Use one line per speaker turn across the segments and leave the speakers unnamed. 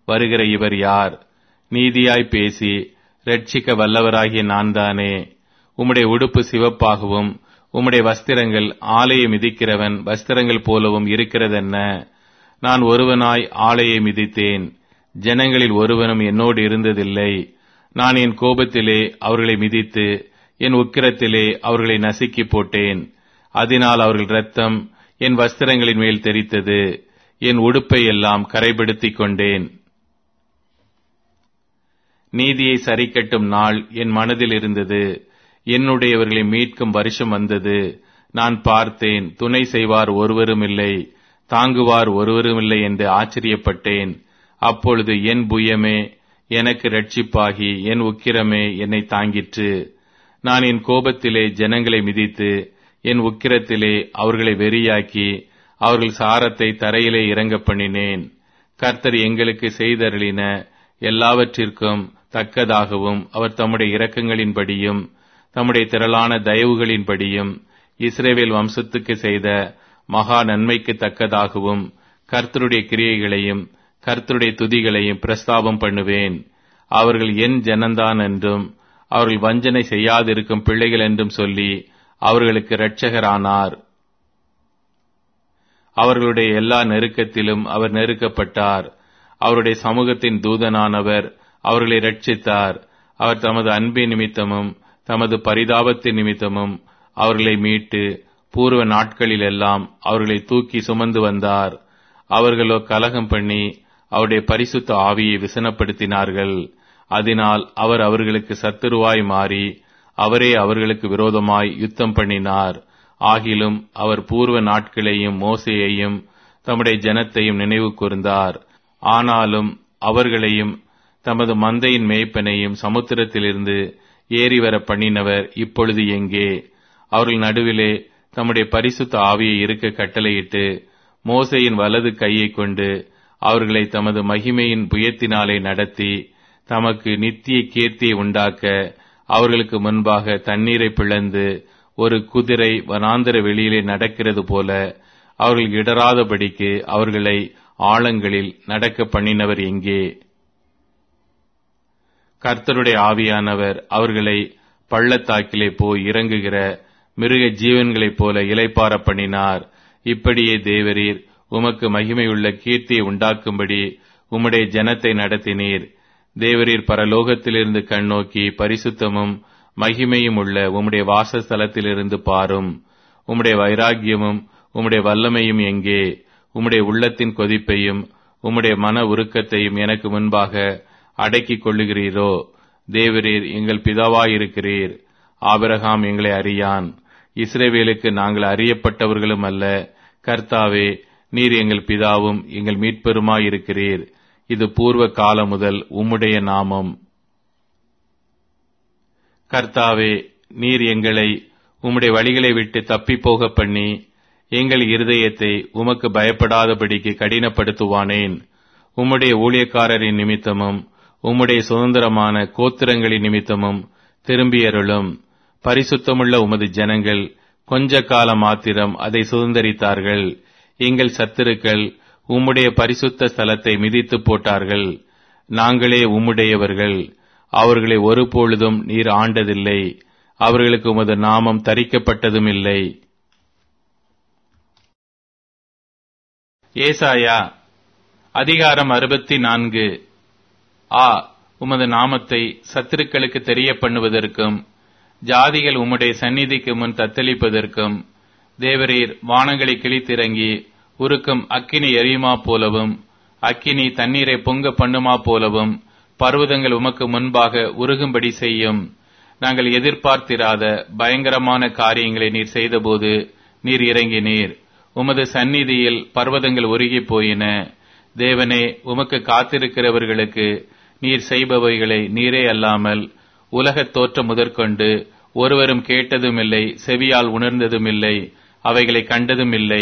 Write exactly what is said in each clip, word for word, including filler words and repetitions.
வருகிற இவர் யார்? நீதியாய் பேசி இரட்சிக்க வல்லவராகிய நான் தானே. உம்முடைய உடுப்பு சிவப்பாகவும் உம்முடைய வஸ்திரங்கள் ஆலையை மிதிக்கிறவன் வஸ்திரங்கள் போலவும் இருக்கிறதென்ன? நான் ஒருவனாய் ஆலையை மிதித்தேன், ஜனங்களில் ஒருவனும் என்னோடு இருந்ததில்லை. நான் என் கோபத்திலே அவர்களை மிதித்து என் உக்கிரத்திலே அவர்களை நசுக்கி போட்டேன். அதனால் அவர்கள் இரத்தம் என் வஸ்திரங்களின் மேல் தெரித்தது, என் உடுப்பை எல்லாம் கரைபடுத்திக் கொண்டேன். நீதியை சரிக்கட்டும் நாள் என் மனதில் இருந்தது, என்னுடையவர்களை மீட்கும் வருஷம் வந்தது. நான் பார்த்தேன், துணை செய்வார் ஒருவரும் இல்லை, தாங்குவார் ஒருவரும் இல்லை என்று ஆச்சரியப்பட்டேன். அப்பொழுது என் புயமே எனக்கு இரட்சிப்பாகி என் உக்கிரமே என்னை தாங்கிற்று. நான் என் கோபத்திலே ஜனங்களை மிதித்து என் உக்கிரத்திலே அவர்களை வெறியாக்கி அவர்கள் சாரத்தை தரையிலே இறங்க பண்ணினேன். கர்த்தர் எங்களுக்கு செய்தருளின எல்லாவற்றிற்கும் தக்கதாகவும் அவர் தம்முடைய இரக்கங்களின்படியும் தம்முடைய திரளான தயவுகளின்படியும் இஸ்ரவேல் வம்சத்துக்கு செய்த மகா நன்மைக்கு தக்கதாகவும் கர்த்தருடைய கிரியைகளையும் கர்த்தருடைய துதிகளையும் பிரஸ்தாபம் பண்ணுவேன். அவர்கள் என் ஜனந்தான் என்றும் அவர்கள் வஞ்சனை செய்யாதிருக்கும் பிள்ளைகள் என்றும் சொல்லி அவர்களுக்கு இரட்சகரானார். அவர்களுடைய எல்லா நெருக்கத்திலும் அவர் நெருக்கப்பட்டார். அவருடைய சமூகத்தின் தூதனானவர் அவர்களை இரட்சித்தார். அவர் தமது அன்பின் நிமித்தமும் தமது பரிதாபத்தின் நிமித்தமும் அவர்களை மீட்டு பூர்வ நாட்களிலெல்லாம் அவர்களை தூக்கி சுமந்து வந்தார். அவர்களோ கலகம் பண்ணி அவருடைய பரிசுத்த ஆவியை விசனப்படுத்தினார்கள். அதனால் அவர் அவர்களுக்கு சத்துருவாய் மாறி அவரே அவர்களுக்கு விரோதமாய் யுத்தம் பண்ணினார். ஆகிலும் அவர் பூர்வ நாட்களையும் மோசேயையும் தம்முடைய ஜனத்தையும் நினைவு கூர்ந்தார். ஆனாலும் அவர்களையும் தமது மந்தையின் மேய்ப்பனையும் சமுத்திரத்திலிருந்து ஏறிவர பண்ணினவர் இப்பொழுது எங்கே? அவர்கள் நடுவிலே தம்முடைய பரிசுத்த ஆவியை இருக்க கட்டளையிட்டு மோசேயின் வலது கையை கொண்டு அவர்களை தமது மகிமையின் புயத்தினாலே நடத்தி தமக்கு நித்திய கீர்த்தியை உண்டாக்க அவர்களுக்கு முன்பாக தண்ணீரை பிளந்து ஒரு குதிரை வனாந்தர வெளியிலே நடக்கிறது போல அவர்கள் இடராதபடிக்கு அவர்களை ஆழங்களில் நடக்க பண்ணினவர் எங்கே? கர்த்தருடைய ஆவியானவர் அவர்களை பள்ளத்தாக்கிலே போய் இறங்குகிற மிருக ஜீவன்களைப் போல இளைப்பார பண்ணினார். இப்படியே தேவரீர் உமக்கு மகிமையுள்ள கீர்த்தியை உண்டாக்கும்படி உம்முடைய ஜனத்தை நடத்தினீர். தேவரீர் பரலோகத்திலிருந்து கண்ணோக்கி பரிசுத்தமும் மகிமையும் உள்ள உம்முடைய வாசஸ்தலத்திலிருந்து பாரும். உம்முடைய வைராக்கியமும் உம்முடைய வல்லமையும் எங்கே? உம்முடைய உள்ளத்தின் கொதிப்பையும் உம்முடைய மன உருக்கத்தையும் எனக்கு முன்பாக அடக்கிக் கொள்ளுகிறீரோ? தேவரீர் எங்கள் பிதாவாயிருக்கிறீர். ஆபிரகாம் எங்களை அறியான், இஸ்ரவேலுக்கு நாங்கள் அறியப்பட்டவர்களும் அல்ல. கர்த்தாவே, நீர் எங்கள் பிதாவும் எங்கள் மீட்பெருமாயிருக்கிறீர். இது பூர்வ காலம் முதல் உம்முடைய நாமம். கர்த்தாவே, நீர் எங்களை உம்முடைய வழிகளை விட்டு தப்பி போக பண்ணி எங்கள் இருதயத்தை உமக்கு பயப்படாதபடிக்கு கடினப்படுத்துவானேன். உம்முடைய ஊழியக்காரரின் நிமித்தமும் உம்முடைய சுதந்திரமான கோத்திரங்களின் நிமித்தமும் திரும்பியருளும். பரிசுத்தமுள்ள உமது ஜனங்கள் கொஞ்ச காலம் மாத்திரம் அதை சுதந்திரித்தார்கள். எங்கள் சத்துருக்கள் உம்முடைய பரிசுத்த ஸ்தலத்தை மிதித்து போட்டார்கள். நாங்களே உம்முடையவர்கள். அவர்களை ஒருபொழுதும் நீர் ஆண்டதில்லை. அவர்களுக்கு உமது நாமம் தரிக்கப்பட்டதும் இல்லை. ஏசாயா அதிகாரம் அறுபத்தி நான்கு. ஆ, உமது நாமத்தை சத்துருக்களுக்கு தெரிய பண்ணுவதற்கும் ஜாதிகள் உம்முடைய சந்நிதிக்கு முன் தத்தளிப்பதற்கும் தேவரீர் வானங்களை கிழித்திறங்கி உருக்கும் அக்கினி எரியுமா போலவும் அக்கினி தண்ணீரை பொங்க பண்ணுமா போலவும் பர்வதங்கள் உமக்கு முன்பாக உருகும்படி செய்யும். நாங்கள் எதிர்பார்த்திராத பயங்கரமான காரியங்களை நீர் செய்தபோது நீர் இறங்கினீர். உமது சந்நிதியில் பர்வதங்கள் உருகி போயின. தேவனே, உமக்கு காத்திருக்கிறவர்களுக்கு நீர் செய்பவைகளை நீரே அல்லாமல் உலகத் தோற்றம் முதற்கொண்டு ஒருவரும் கேட்டதும் இல்லை, செவியால் உணர்ந்ததும் இல்லை, அவைகளை கண்டதும் இல்லை.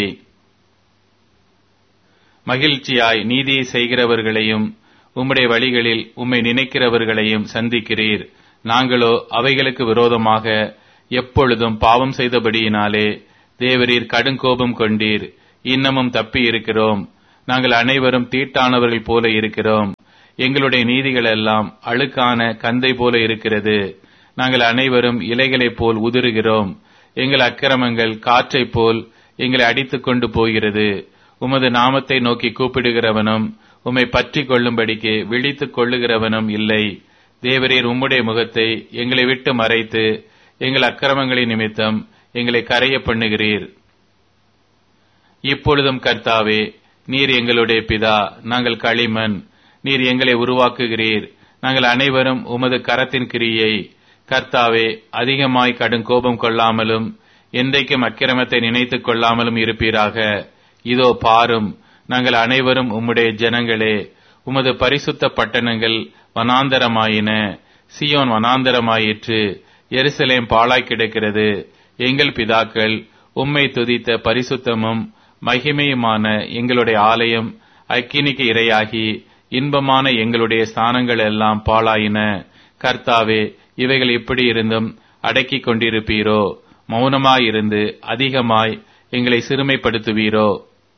மகிழ்ச்சியாய் நீதியை செய்கிறவர்களையும் உம்முடைய வழிகளில் உம்மை நினைக்கிறவர்களையும் சந்திக்கிறீர். நாங்களோ அவைகளுக்கு விரோதமாக எப்பொழுதும் பாவம் செய்தபடியினாலே தேவரீர் கடுங்கோபம் கொண்டீர். இன்னமும் தப்பி இருக்கிறோம். நாங்கள் அனைவரும் தீட்டானவர்கள் போல இருக்கிறோம். எங்களுடைய நீதிகள் எல்லாம் அழுக்கான கந்தை போல இருக்கிறது. நாங்கள் அனைவரும் இலைகளைப் போல் உதிருகிறோம். எங்கள் அக்கிரமங்கள் காற்றைப் போல் எங்களை அடித்துக் கொண்டு போகிறது. உமது நாமத்தை நோக்கி கூப்பிடுகிறவனும் உம்மை பற்றி கொள்ளும்படிக்கு விழித்துக் கொள்ளுகிறவனும் இல்லை. தேவரீர் உம்முடைய முகத்தை எங்களை விட்டு மறைத்து எங்கள் அக்கிரமங்களின் நிமித்தம் எங்களை கரைய பண்ணுகிறீர். இப்பொழுதும் கர்த்தாவே, நீர் எங்களுடைய பிதா, நாங்கள் களிமண். நீர் எங்களை உருவாக்குகிறீர். நாங்கள் அனைவரும் உமது கரத்தின் கிரியை. கர்த்தாவே, அதிகமாய் கடும் கோபம் கொள்ளாமலும் என்றைக்கும் அக்கிரமத்தை நினைத்துக் கொள்ளாமலும் இருப்பீராக. இதோ பாரும், நாங்கள் அனைவரும் உம்முடைய ஜனங்களே. உமது பரிசுத்த பட்டணங்கள் வனாந்தரமாயின. சீயோன் வனாந்தரமாயிற்று. எருசலேம் பாழாய் கிடக்கிறது. எங்கள் பிதாக்கள் உம்மை துதித்த பரிசுத்தமும் மகிமையுமான எங்களுடைய ஆலயம் அக்கினிக்கு இரையாகி இன்பமான எங்களுடைய ஸ்தானங்கள் எல்லாம் பாழாயின. கர்த்தாவே, இவைகள் இப்படி இருந்தும் அடக்கிக் கொண்டிருப்பீரோ? மௌனமாயிருந்து அதிகமாய் எங்களை சிறுமைப்படுத்துவீரோ?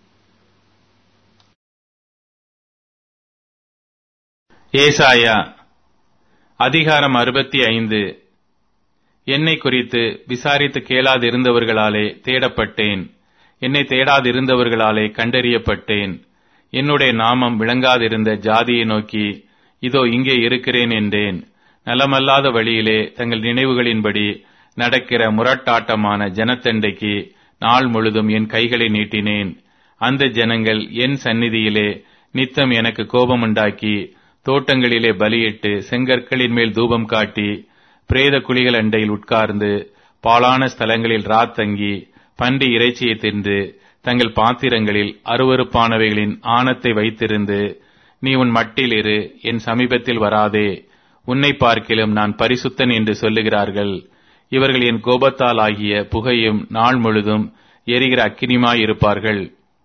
ஏசாயா அதிகாரம் அறுபத்தி ஐந்து. என்னை குறித்து விசாரித்து கேளாதிருந்தவர்களாலே தேடப்பட்டேன். என்னை தேடாதிருந்தவர்களாலே கண்டறியப்பட்டேன். என்னுடைய நாமம் விளங்காதிருந்த ஜாதியை நோக்கி, இதோ இங்கே இருக்கிறேன் என்றேன். நலமல்லாத வழியிலே தங்கள் நினைவுகளின்படி நடக்கிற முரட்டாட்டமான ஜனத்தண்டைக்கு நாள் முழுதும் என் கைகளை நீட்டினேன். அந்த ஜனங்கள் என் சந்நிதியிலே நித்தம் எனக்கு கோபமுண்டாக்கி தோட்டங்களிலே பலியிட்டு செங்கற்களின் மேல் தூபம் காட்டி பிரேத குழிகள் அண்டையில் உட்கார்ந்து பாழான ஸ்தலங்களில் ராத்தங்கி பன்றி இறைச்சியை தின்று தங்கள் பாத்திரங்களில் அருவருப்பானவைகளின் ஆணத்தை வைத்திருந்து, நீ உன் மட்டில் இரு, என் சமீபத்தில் வராதே, உன்னை பார்க்கிலும் நான் பரிசுத்தன் என்று சொல்லுகிறார்கள். இவர்கள் என் கோபத்தால் ஆகிய புகையும் நாள் முழுதும் எரிகிற அக்கினியுமாயிருப்பார்கள்.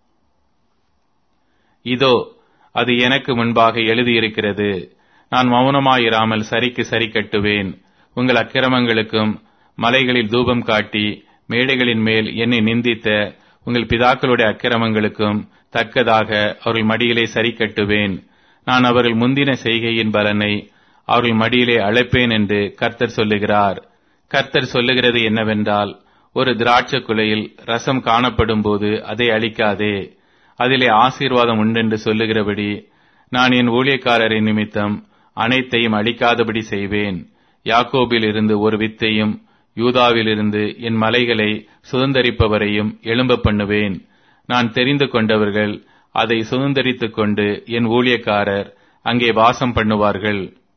இதோ அது எனக்கு முன்பாக எழுதியிருக்கிறது. நான் மௌனமாயிராமல் சரிக்கு சரி கட்டுவேன். உங்கள் அக்கிரமங்களுக்கும் மலைகளில் தூபம் காட்டி மேடைகளின் மேல் என்னை நிந்தித்த உங்கள் பிதாக்களுடைய அக்கிரமங்களுக்கும் தக்கதாக அவர்கள் மடியிலே சரி கட்டுவேன். நான் அவர்கள் முந்தின செய்கையின் பலனை அவர்கள் மடியிலே அழைப்பேன் என்று கர்த்தர் சொல்லுகிறார். கர்த்தர் சொல்லுகிறது என்னவென்றால், ஒரு திராட்சை குலையில் ரசம் காணப்படும் போது அதை அழிக்காதே, அதிலே ஆசீர்வாதம் உண்டென்று சொல்லுகிறபடி நான் என் ஊழியக்காரரின் நிமித்தம் அனைத்தையும் அழிக்காதபடி செய்வேன். யாக்கோபில் இருந்து ஒரு வித்தையும் யூதாவிலிருந்து என் மலைகளை சுதந்தரிப்பவரையும் எழும்ப பண்ணுவேன். நான் தெரிந்து கொண்டவர்கள் அதை சுதந்தரித்துக் கொண்டு என் ஊழியக்காரர் அங்கே வாசம் பண்ணுவார்கள்.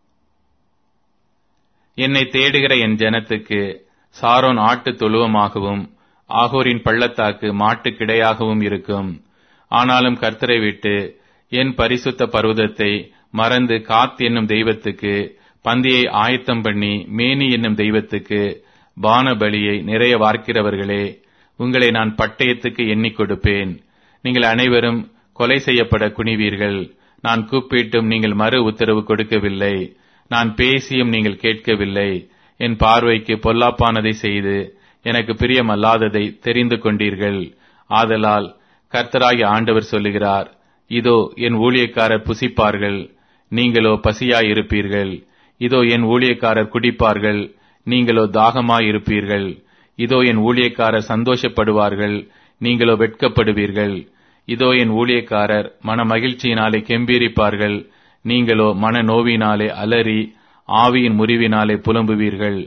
என்னை தேடுகிற என் ஜனத்துக்கு சாரோன் ஆட்டு தொழுவமாகவும் ஆகோரின் பள்ளத்தாக்கு மாட்டு கிடையாகவும் இருக்கும். ஆனாலும் கர்த்தரை விட்டு என் பரிசுத்த பர்வதத்தை மறந்து காத் என்னும் தெய்வத்துக்கு பந்தியை ஆயத்தம் பண்ணி மேனி என்னும் தெய்வத்துக்கு பான பலியை நிறைய வார்க்கிறவர்களே, உங்களை நான் பட்டயத்துக்கு எண்ணிக் கொடுப்பேன். நீங்கள் அனைவரும் கொலை செய்யப்பட குனிவீர்கள். நான் கூப்பிட்டும் நீங்கள் மறு உத்தரவு கொடுக்கவில்லை. நான் பேசியும் நீங்கள் கேட்கவில்லை. என் பார்வைக்கு பொல்லாப்பானதை செய்து எனக்கு பிரியமல்லாததை தெரிந்து கொண்டீர்கள். ஆதலால் கர்த்தராகிய ஆண்டவர் சொல்லுகிறார், இதோ என் ஊழியக்காரர் புசிப்பார்கள், நீங்களோ பசியாயிருப்பீர்கள். இதோ என் ஊழியக்காரர் குடிப்பார்கள், நீங்களோ தாகமாயிருப்பீர்கள். இதோ என் ஊழியக்காரர் சந்தோஷப்படுவார்கள், நீங்களோ வெட்கப்படுவீர்கள். இதோ என் ஊழியக்காரர் மன மகிழ்ச்சியினாலே கெம்பீரிப்பார்கள், நீங்களோ மன நோவினாலே அலறி ஆவியின் முறிவினாலே புலம்புவீர்கள்.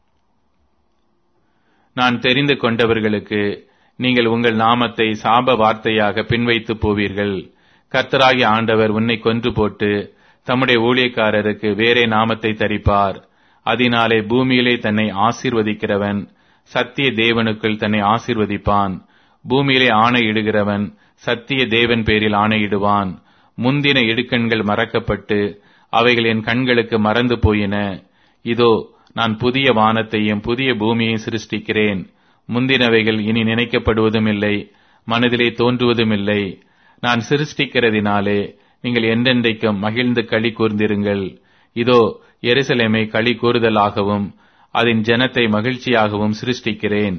நான் தெரிந்து கொண்டவர்களுக்கு நீங்கள் உங்கள் நாமத்தை சாப வார்த்தையாக பின்வைத்து போவீர்கள். கர்த்தராகிய ஆண்டவர் உன்னை கொன்று போட்டு தம்முடைய ஊழியக்காரருக்கு வேறே நாமத்தை தரிப்பார். அதனாலே பூமியிலே தன்னை ஆசீர்வதிக்கிறவன் சத்திய தேவனுக்குள் தன்னை ஆசீர்வதிப்பான். பூமியிலே ஆணையிடுகிறவன் சத்திய தேவன் பேரில் ஆணையிடுவான். முந்தின இடுக்கண்கள் மறக்கப்பட்டு அவைகள் என் கண்களுக்கு மறந்து போயின. இதோ நான் புதிய வானத்தையும் புதிய பூமியையும் சிருஷ்டிக்கிறேன். முந்தினவைகள் இனி நினைக்கப்படுவதும் இல்லை, மனதிலே தோன்றுவதும் இல்லை. நான் சிருஷ்டிக்கிறதினாலே நீங்கள் என்றென்றைக்கும் மகிழ்ந்து களி கூர்ந்திருங்கள். இதோ எருசலேமை களி கூறுதலாகவும் அதன் ஜனத்தை மகிழ்ச்சியாகவும் சிருஷ்டிக்கிறேன்.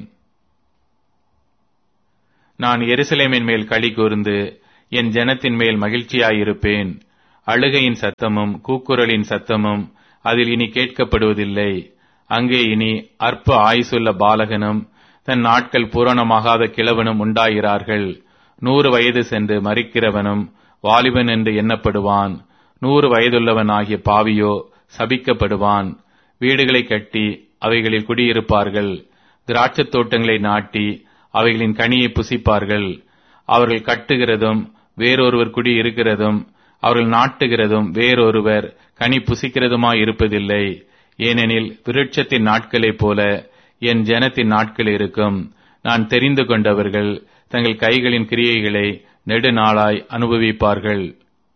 நான் எருசலேமின் மேல் களி கூர்ந்து என் ஜனத்தின் மேல் மகிழ்ச்சியாயிருப்பேன். அழுகையின் சத்தமும் கூக்குரலின் சத்தமும் அதில் இனி கேட்கப்படுவதில்லை. அங்கே இனி அற்ப ஆயுசுள்ள பாலகனும் தன் நாட்கள் பூரணமாகாத கிழவனும் உண்டாகிறார்கள். நூறு வயது சென்று மரிக்கிறவனும் வாலிபன் என்று எண்ணப்படுவான். நூறு வயதுள்ளவன் ஆகிய பாவியோ சபிக்கப்படுவான். வீடுகளை கட்டி அவைகளில் குடியிருப்பார்கள். திராட்சத் தோட்டங்களை நாட்டி அவைகளின் கனியை புசிப்பார்கள். அவர்கள் கட்டுகிறதும் வேறொருவர் குடியிருக்கிறதும் அவர்கள் நாட்டுகிறதும் வேறொருவர் கனி புசிக்கிறதுமாய் இருப்பதில்லை. ஏனெனில் விருட்சத்தின் நாட்களைப் போல என் ஜனத்தின் நாட்கள் இருக்கும். நான் தெரிந்து கொண்டவர்கள் தங்கள் கைகளின் கிரியைகளை நெடுநாளாய் அனுபவிப்பார்கள்.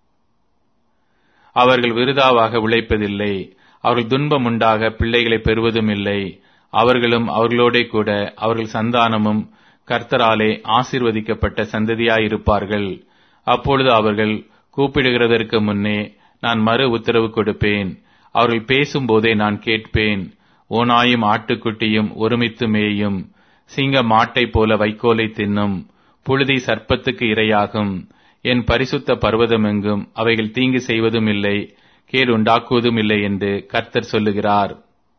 அவர்கள் விருதாவாக உழைப்பதில்லை. அவர்கள் துன்பம் உண்டாக பிள்ளைகளை பெறுவதும் இல்லை. அவர்களும் அவர்களோட கூட அவர்கள் சந்தானமும் கர்த்தராலே ஆசீர்வதிக்கப்பட்ட சந்ததியாயிருப்பார்கள். அப்பொழுது அவர்கள் கூப்பிடுகிறதற்கு முன்னே நான் மறு உத்தரவு கொடுப்பேன். அவர்கள் பேசும்போதே நான் கேட்பேன். ஓனாயும் ஆட்டுக்குட்டியும் ஒருமித்து மேயும். சிங்கம் மாட்டைப் போல வைக்கோலை தின்னும். புழுதி சர்ப்பத்துக்கு இரையாகும். என் பரிசுத்த பர்வதமெங்கும் அவைகள் தீங்கு செய்வதும் இல்லை, கேடு உண்டாக்குவதும் இல்லை என்று கர்த்தர் சொல்லுகிறார்.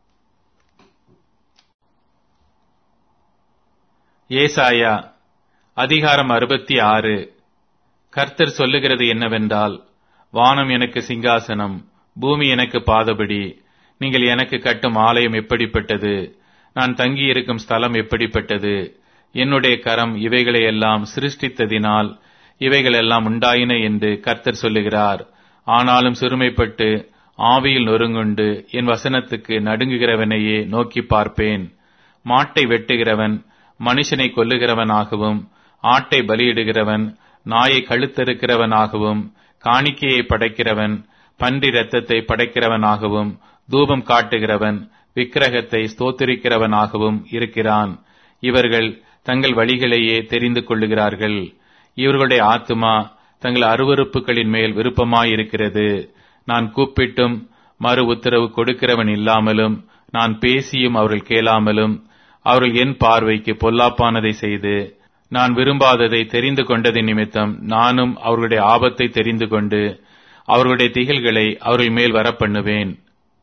ஏசாயா அதிகாரம் அறுபத்தி ஆறு. கர்த்தர் சொல்லுகிறது என்னவென்றால், வானம் எனக்கு சிங்காசனம், பூமி எனக்கு பாதபடி. நீங்கள் எனக்கு கட்டும் ஆலயம் எப்படிப்பட்டது? நான் தங்கியிருக்கும் ஸ்தலம் எப்படிப்பட்டது? என்னுடைய கரம் இவைகளை எல்லாம் சிருஷ்டித்ததினால் இவைகளெல்லாம் உண்டாயின என்று கர்த்தர் சொல்லுகிறார். ஆனாலும் சிறுமைப்பட்டு ஆவியில் நொறுங்குண்டு என் வசனத்துக்கு நடுங்குகிறவனையே நோக்கி பார்ப்பேன். மாட்டை வெட்டுகிறவன் மனுஷனை கொல்லுகிறவனாகவும், ஆட்டை பலியிடுகிறவன் நாயை கழுத்தறுக்கிறவனாகவும், காணிக்கையை படைக்கிறவன் பன்றி இரத்தத்தை படைக்கிறவனாகவும், தூபம் காட்டுகிறவன் விக்கிரகத்தை ஸ்தோத்திரிக்கிறவனாகவும் இருக்கிறான். இவர்கள் தங்கள் வழிகளையே தெரிந்து கொள்ளுகிறார்கள். இவர்களுடைய ஆத்துமா தங்கள் அருவருப்புகளின் மேல் விருப்பமாயிருக்கிறது. நான் கூப்பிட்டும் மறு உத்தரவு கொடுக்கிறவன் இல்லாமலும், நான் பேசியும் அவர்கள் கேளாமலும், அவர்கள் என் பார்வைக்கு பொல்லாப்பானதை செய்து நான் விரும்பாததை தெரிந்து கொண்டதை நிமித்தம் நானும் அவர்களுடைய ஆபத்தை தெரிந்து கொண்டு அவர்களுடைய திகில்களை அவர்கள் மேல் வரப்பண்ணுவேன்.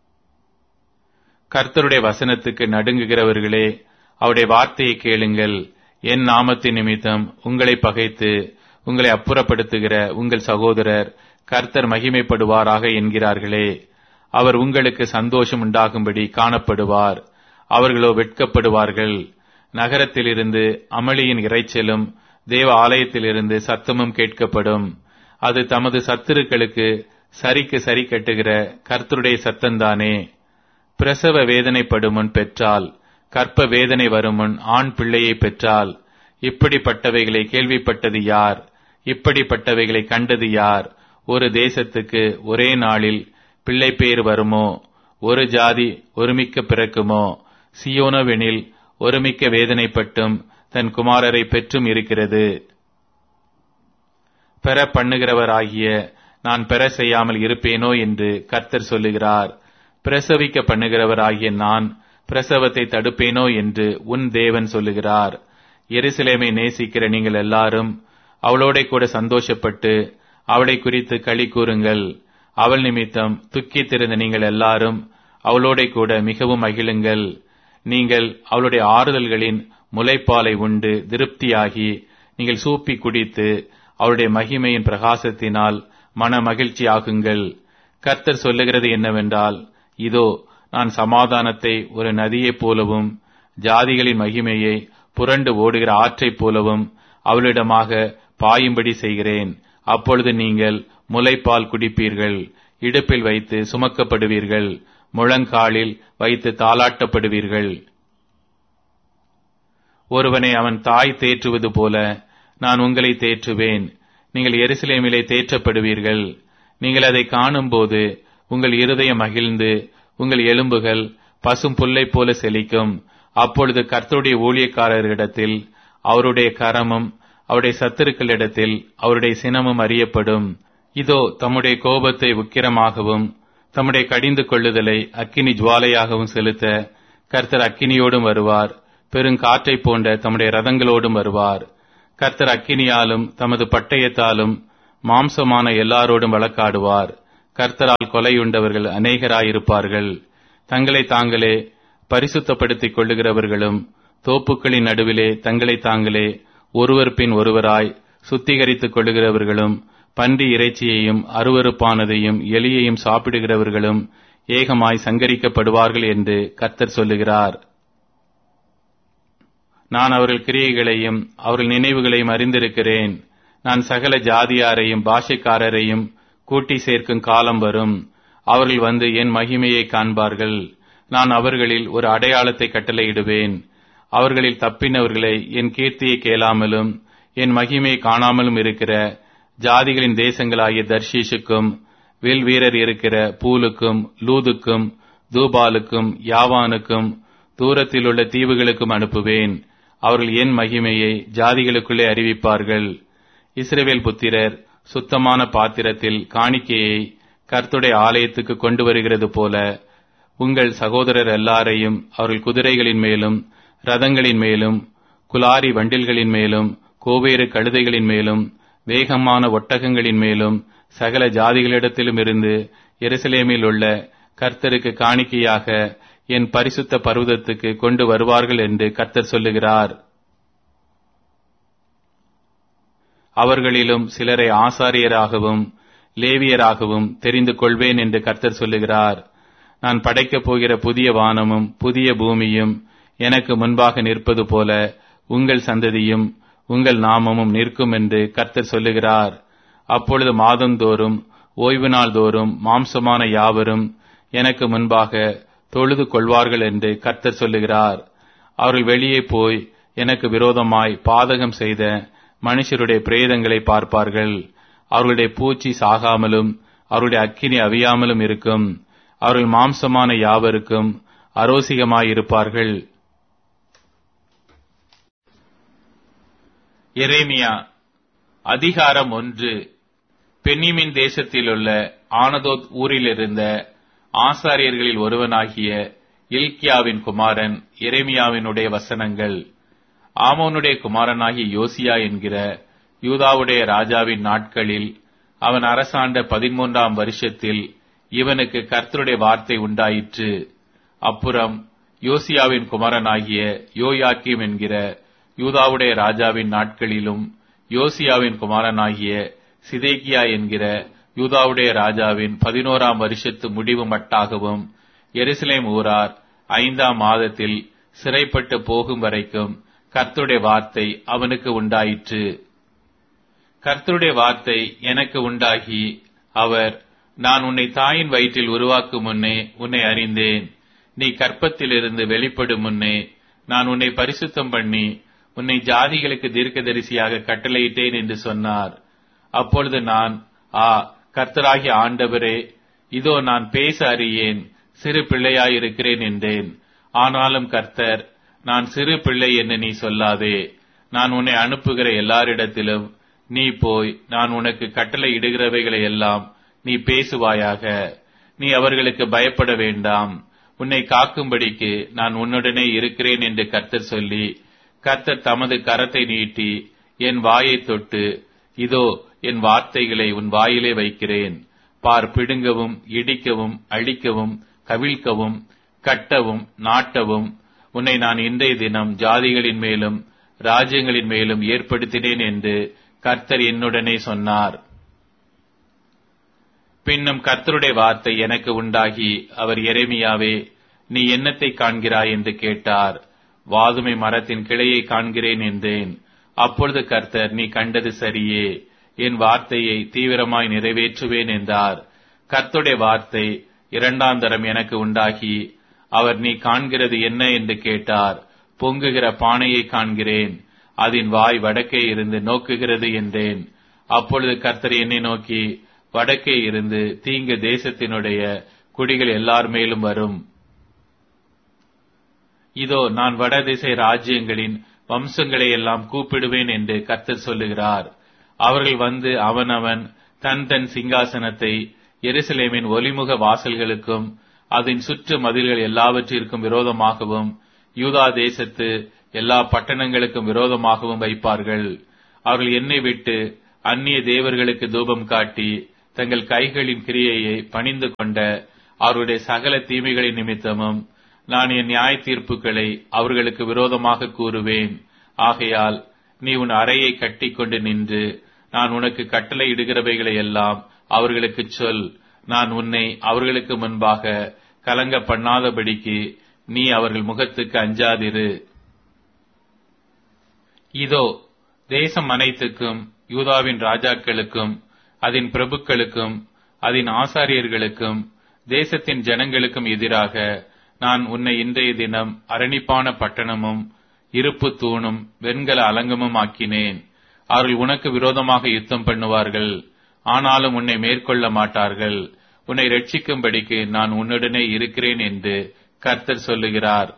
கர்த்தருடைய வசனத்துக்கு நடுங்குகிறவர்களே, அவருடைய வார்த்தையை கேளுங்கள். என் நாமத்தின் நிமித்தம் உங்களை பகைத்து உங்களை அப்புறப்படுத்துகிற உங்கள் சகோதரர் கர்த்தர் மகிமைப்படுவாராக என்கிறார்களே. அவர் உங்களுக்கு சந்தோஷம் உண்டாகும்படி காணப்படுவார். அவர்களோ வெட்கப்படுவார்கள். நகரத்திலிருந்து அமளியின் இரைச்சலும் தேவ ஆலயத்திலிருந்து சத்தமும் கேட்கப்படும். அது தமது சத்துருக்களுக்கு சரிக்கு சரி கட்டுகிற கர்த்தருடைய சத்தந்தானே. பிரசவ வேதனைப்படும் முன் பெற்றால், கற்ப வேதனை வரும் முன் ஆண் பிள்ளையை பெற்றால், இப்படிப்பட்டவைகளை கேள்விப்பட்டது யார்? இப்படிப்பட்டவைகளை கண்டது யார்? ஒரு தேசத்துக்கு ஒரே நாளில் பிள்ளை பேர் வருமோ? ஒரு ஜாதி ஒருமிக்க பிறக்குமோ? சியோனோவெனில் ஒருமிக்க வேதனைப்பட்டும் தன் குமாரரை பெற்றும் இருக்கிறது. பெற பண்ணுகிறவராகிய நான் பெற செய்யாமல் இருப்பேனோ என்று கர்த்தர் சொல்லுகிறார். பிரசவிக்க பண்ணுகிறவராகிய நான் பிரசவத்தை தடுப்பேனோ என்று உன் தேவன் சொல்லுகிறார். எருசலேமை நேசிக்கிற நீங்கள் எல்லாரும் அவளோட கூட சந்தோஷப்பட்டு அவளை குறித்து களி கூறுங்கள். அவள் நிமித்தம் துக்கித்திருந்த நீங்கள் எல்லாரும் அவளோட கூட மிகவும் மகிழுங்கள். நீங்கள் அவளுடைய ஆறுதல்களின் முலைப்பாலை உண்டு திருப்தியாகி நீங்கள் சூப்பி குடித்து அவருடைய மகிமையின் பிரகாசத்தினால் மன மகிழ்ச்சி ஆகுங்கள். கர்த்தர் சொல்லுகிறது என்னவென்றால், இதோ நான் சமாதானத்தை ஒரு நதியைப் போலவும் ஜாதிகளின் மகிமையை புரண்டு ஓடுகிற ஆற்றைப் போலவும் அவளிடமாக பாயும்படி செய்கிறேன். அப்பொழுது நீங்கள் முலைப்பால் குடிப்பீர்கள், இடுப்பில் வைத்து சுமக்கப்படுவீர்கள், முழங்காலில் வைத்து தாளாட்டப்படுவீர்கள். ஒருவனை அவன் தாய் தேற்றுவது போல நான் உங்களை தேற்றுவேன். நீங்கள் எருசலேமிலே தேற்றப்படுவீர்கள். நீங்கள் அதை காணும்போது உங்கள் இருதயம் மகிழ்ந்து உங்கள் எலும்புகள் பசும் புல்லைப் போல செழிக்கும். அப்பொழுது கர்த்தருடைய ஊழியக்காரரிடத்தில் அவருடைய கரமும் அவருடைய சத்துருக்களிடத்தில் அவருடைய சினமும் அறியப்படும். இதோ தம்முடைய கோபத்தை உக்கிரமாகவும் தம்முடைய கடிந்து கொள்ளுதலை அக்கினி ஜுவாலையாகவும் செலுத்த கர்த்தர் அக்கினியோடும் வருவார். பெருங்காற்றைப் போன்ற தம்முடைய ரதங்களோடும் வருவார். கர்த்தர் அக்கினியாலும் தமது பட்டயத்தாலும் மாம்சமான எல்லாரோடும் வழக்காடுவார். கர்த்தரால் கொலையுண்டவர்கள் அநேகராயிருப்பார்கள். தங்களை தாங்களே பரிசுத்தப்படுத்திக் கொள்ளுகிறவர்களும் தோப்புக்களின் நடுவிலே தங்களை தாங்களே ஒருவர் பின் ஒருவராய் சுத்திகரித்துக் கொள்ளுகிறவர்களும் பன்றி இறைச்சியையும் அருவருப்பானதையும் எலியையும் சாப்பிடுகிறவர்களும் ஏகமாய் சங்கரிக்கப்படுவார்கள் என்று கர்த்தர் சொல்லுகிறார். நான் அவர்கள் கிரியைகளையும் அவர்கள் நினைவுகளையும் அறிந்திருக்கிறேன். நான் சகல ஜாதியாரையும் பாஷைக்காரரையும் கூட்டி சேர்க்கும் காலம் வரும். அவர்கள் வந்து என் மகிமையை காண்பார்கள். நான் அவர்களில் ஒரு அடையாளத்தை கட்டளையிடுவேன். அவர்களில் தப்பினவர்களை என் கீர்த்தியை கேளாமலும் என் மகிமையை காணாமலும் இருக்கிற ஜாதிகளின் தேசங்களாகிய தர்ஷீஷுக்கும் வில் வீரர் இருக்கிற பூலுக்கும் லூதுக்கும் தூபாலுக்கும் யாவானுக்கும் தூரத்தில் உள்ள தீவுகளுக்கும் அனுப்புவேன். அவர்கள் என் மகிமையை ஜாதிகளுக்குள்ளே அறிவிப்பார்கள். இஸ்ரவேல் புத்திரர் சுத்தமான பாத்திரத்தில் காணிக்கையை கர்த்தருடைய ஆலயத்துக்கு கொண்டு வருகிறது போல உங்கள் சகோதரர் எல்லாரையும் அவர்கள் குதிரைகளின் மேலும் ரதங்களின் மேலும் குலாரி வண்டில்களின் மேலும் கோவேறு கழுதைகளின் மேலும் வேகமான ஒட்டகங்களின் மேலும் சகல ஜாதிகளிடத்திலும் இருந்து எருசலேமில் உள்ள கர்த்தருக்கு காணிக்கையாக என் பரிசுத்த பர்வதத்துக்கு கொண்டு வருவார்கள் என்று கர்த்தர் சொல்லுகிறார். அவர்களிலும் சிலரை ஆசாரியராகவும் லேவியராகவும் தெரிந்து கொள்வேன் என்று கர்த்தர் சொல்லுகிறார். நான் படைக்கப் போகிற புதிய வானமும் புதிய பூமியும் எனக்கு முன்பாக நிற்பது போல உங்கள் சந்ததியும் உங்கள் நாமமும் நிற்கும் என்று கர்த்தர் சொல்லுகிறார். அப்பொழுது மாதந்தோறும் ஓய்வு நாள் தோறும் மாம்சமான யாவரும் எனக்கு முன்பாக தொழுது கொள்வார்கள் என்று கர்த்தர் சொல்லுகிறார். அவர்கள் வெளியே போய் எனக்கு விரோதமாய் பாதகம் செய்த மனுஷருடைய பிரேதங்களை பார்ப்பார்கள். அவர்களுடைய பூச்சி சாகாமலும் அவருடைய அக்கினி அவியாமலும் இருக்கும். அவர்கள் மாம்சமான யாவருக்கும் அரோசிகமாயிருப்பார்கள். எரேமியா அதிகாரம் ஒன்று. பென்னிமின் தேசத்திலுள்ள ஆனதோத் ஊரிலிருந்த ஆசாரியர்களில் ஒருவனாகிய இல்க்கியாவின் குமாரன் எரேமியாவினுடைய வசனங்கள். ஆமோனுடைய குமாரனாகிய யோசியா என்கிற யூதாவுடைய ராஜாவின் நாட்களில் அவன் அரசாண்ட பதிமூன்றாம் வருஷத்தில் இவனுக்கு கர்த்தருடைய வார்த்தை உண்டாயிற்று. அப்புறம் யோசியாவின் குமாரனாகிய யோயாக்கீம் என்கிற யூதாவுடைய ராஜாவின் நாட்களிலும் யோசியாவின் குமாரனாகிய சிதேக்கியா என்கிற யூதாவுடைய ராஜாவின் பதினோராம் வருஷத்து முடிவு மட்டாகவும் எருசலேம் ஊரார் ஐந்தாம் மாதத்தில் சிறைப்பட்டு போகும் வரைக்கும் கர்த்தருடைய வார்த்தை அவனுக்கு உண்டாயிற்று. கர்த்தருடைய வார்த்தை எனக்கு உண்டாகி அவர், நான் உன்னை தாயின் வயிற்றில் உருவாக்கும் முன்னே உன்னை அறிந்தேன். நீ கற்பத்திலிருந்து வெளிப்படும் முன்னே நான் உன்னை பரிசுத்தம் பண்ணி உன்னை ஜாதிகளுக்கு தீர்க்கதரிசியாக கட்டளையிட்டேன் என்று சொன்னார். அப்பொழுது நான், ஆ கர்த்தராகிய ஆண்டவரே, இதோ நான் பேச அறியேன், சிறு பிள்ளையாயிருக்கிறேன் என்றேன். ஆனாலும் கர்த்தர், நான் சிறு பிள்ளை என்று நீ சொல்லாதே. நான் உன்னை அனுப்புகிற எல்லாரிடத்திலும் நீ போய் நான் உனக்கு கட்டளை இடுகிறவைகளை எல்லாம் நீ பேசுவாயாக. நீ அவர்களுக்கு பயப்பட வேண்டாம். உன்னை காக்கும்படிக்கு நான் உன்னுடனே இருக்கிறேன் என்று கர்த்தர் சொல்லி, கர்த்தர் தமது கரத்தை நீட்டி என் வாயை தொட்டு, இதோ என் வார்த்தைகளை உன் வாயிலே வைக்கிறேன். பார், பிடுங்கவும் இடிக்கவும் அழிக்கவும் கவிழ்க்கவும் கட்டவும் நாட்டவும் உன்னை நான் இன்றைய தினம் ஜாதிகளின் மேலும் ராஜ்யங்களின் மேலும் ஏற்படுத்தினேன் என்று கர்த்தர் என்னுடனே சொன்னார். பின்னும் கர்த்தருடைய வார்த்தை எனக்கு உண்டாகி அவர், எரேமியாவே, நீ என்னத்தை காண்கிறாய் என்று கேட்டார். வாதுமை மரத்தின் கிளையை காண்கிறேன் என்றேன். அப்பொழுது கர்த்தர், நீ கண்டது சரியே, என் வார்த்தையை தீவிரமாய் நிறைவேற்றுவேன் என்றார். கர்த்தருடைய வார்த்தை இரண்டாம் தரம் எனக்கு உண்டாகி அவர், நீ காண்கிறது என்ன என்று கேட்டார். பொங்குகிற பானையை காண்கிறேன், அதன் வாய் வடக்கே இருந்து நோக்குகிறது என்றேன். அப்பொழுது கர்த்தர் என்னை நோக்கி, வடக்கே இருந்து தீங்கு தேசத்தினுடைய குடிகள் எல்லார் மேலும் வரும். இதோ நான் வடதிசை ராஜ்யங்களின் வம்சங்களை எல்லாம் கூப்பிடுவேன் என்று கர்த்தர் சொல்லுகிறார். அவர்கள் வந்து அவனவன் தன் தன் சிங்காசனத்தை எருசலேமின் ஒலிமுக வாசல்களுக்கும் அதன் சுற்று மதில்கள் எல்லாவற்றிற்கும் விரோதமாகவும் யூதா தேசத்து எல்லா பட்டணங்களுக்கும் விரோதமாகவும் வைப்பார்கள். அவர்கள் என்னை விட்டு அந்நிய தேவர்களுக்கு தூபம் காட்டி தங்கள் கைகளின் கிரியையை பணிந்து கொண்ட அவருடைய சகல தீமைகளின் நிமித்தமும் நான் என் நியாய தீர்ப்புகளை அவர்களுக்கு விரோதமாக கூறுவேன். ஆகையால் நீ உன் அறையை கட்டிக்கொண்டு நின்று நான் உனக்கு கட்டளை இடுகிறவைகளை எல்லாம் அவர்களுக்கு சொல். நான் உன்னை அவர்களுக்கு முன்பாக கலங்க பண்ணாதபடிக்கு நீ அவர்கள் முகத்துக்கு அஞ்சாதிரு. இதோ தேசம் அனைத்துக்கும் யூதாவின் ராஜாக்களுக்கும் அதன் பிரபுக்களுக்கும் அதன் ஆசாரியர்களுக்கும் தேசத்தின் ஜனங்களுக்கும் எதிராக நான் உன்னை இன்றைய தினம் அரணிப்பான பட்டணமும் இருப்பு தூணும் வெண்கல அலங்கமும் ஆக்கினேன். அவர்கள் உனக்கு விரோதமாக யுத்தம் பண்ணுவார்கள், ஆனாலும் உன்னை மேற்கொள்ள மாட்டார்கள். உன்னை ரட்சிக்கும்படிக்கு நான் உன்னுடனே இருக்கிறேன் என்று கர்த்தர் சொல்லுகிறார்.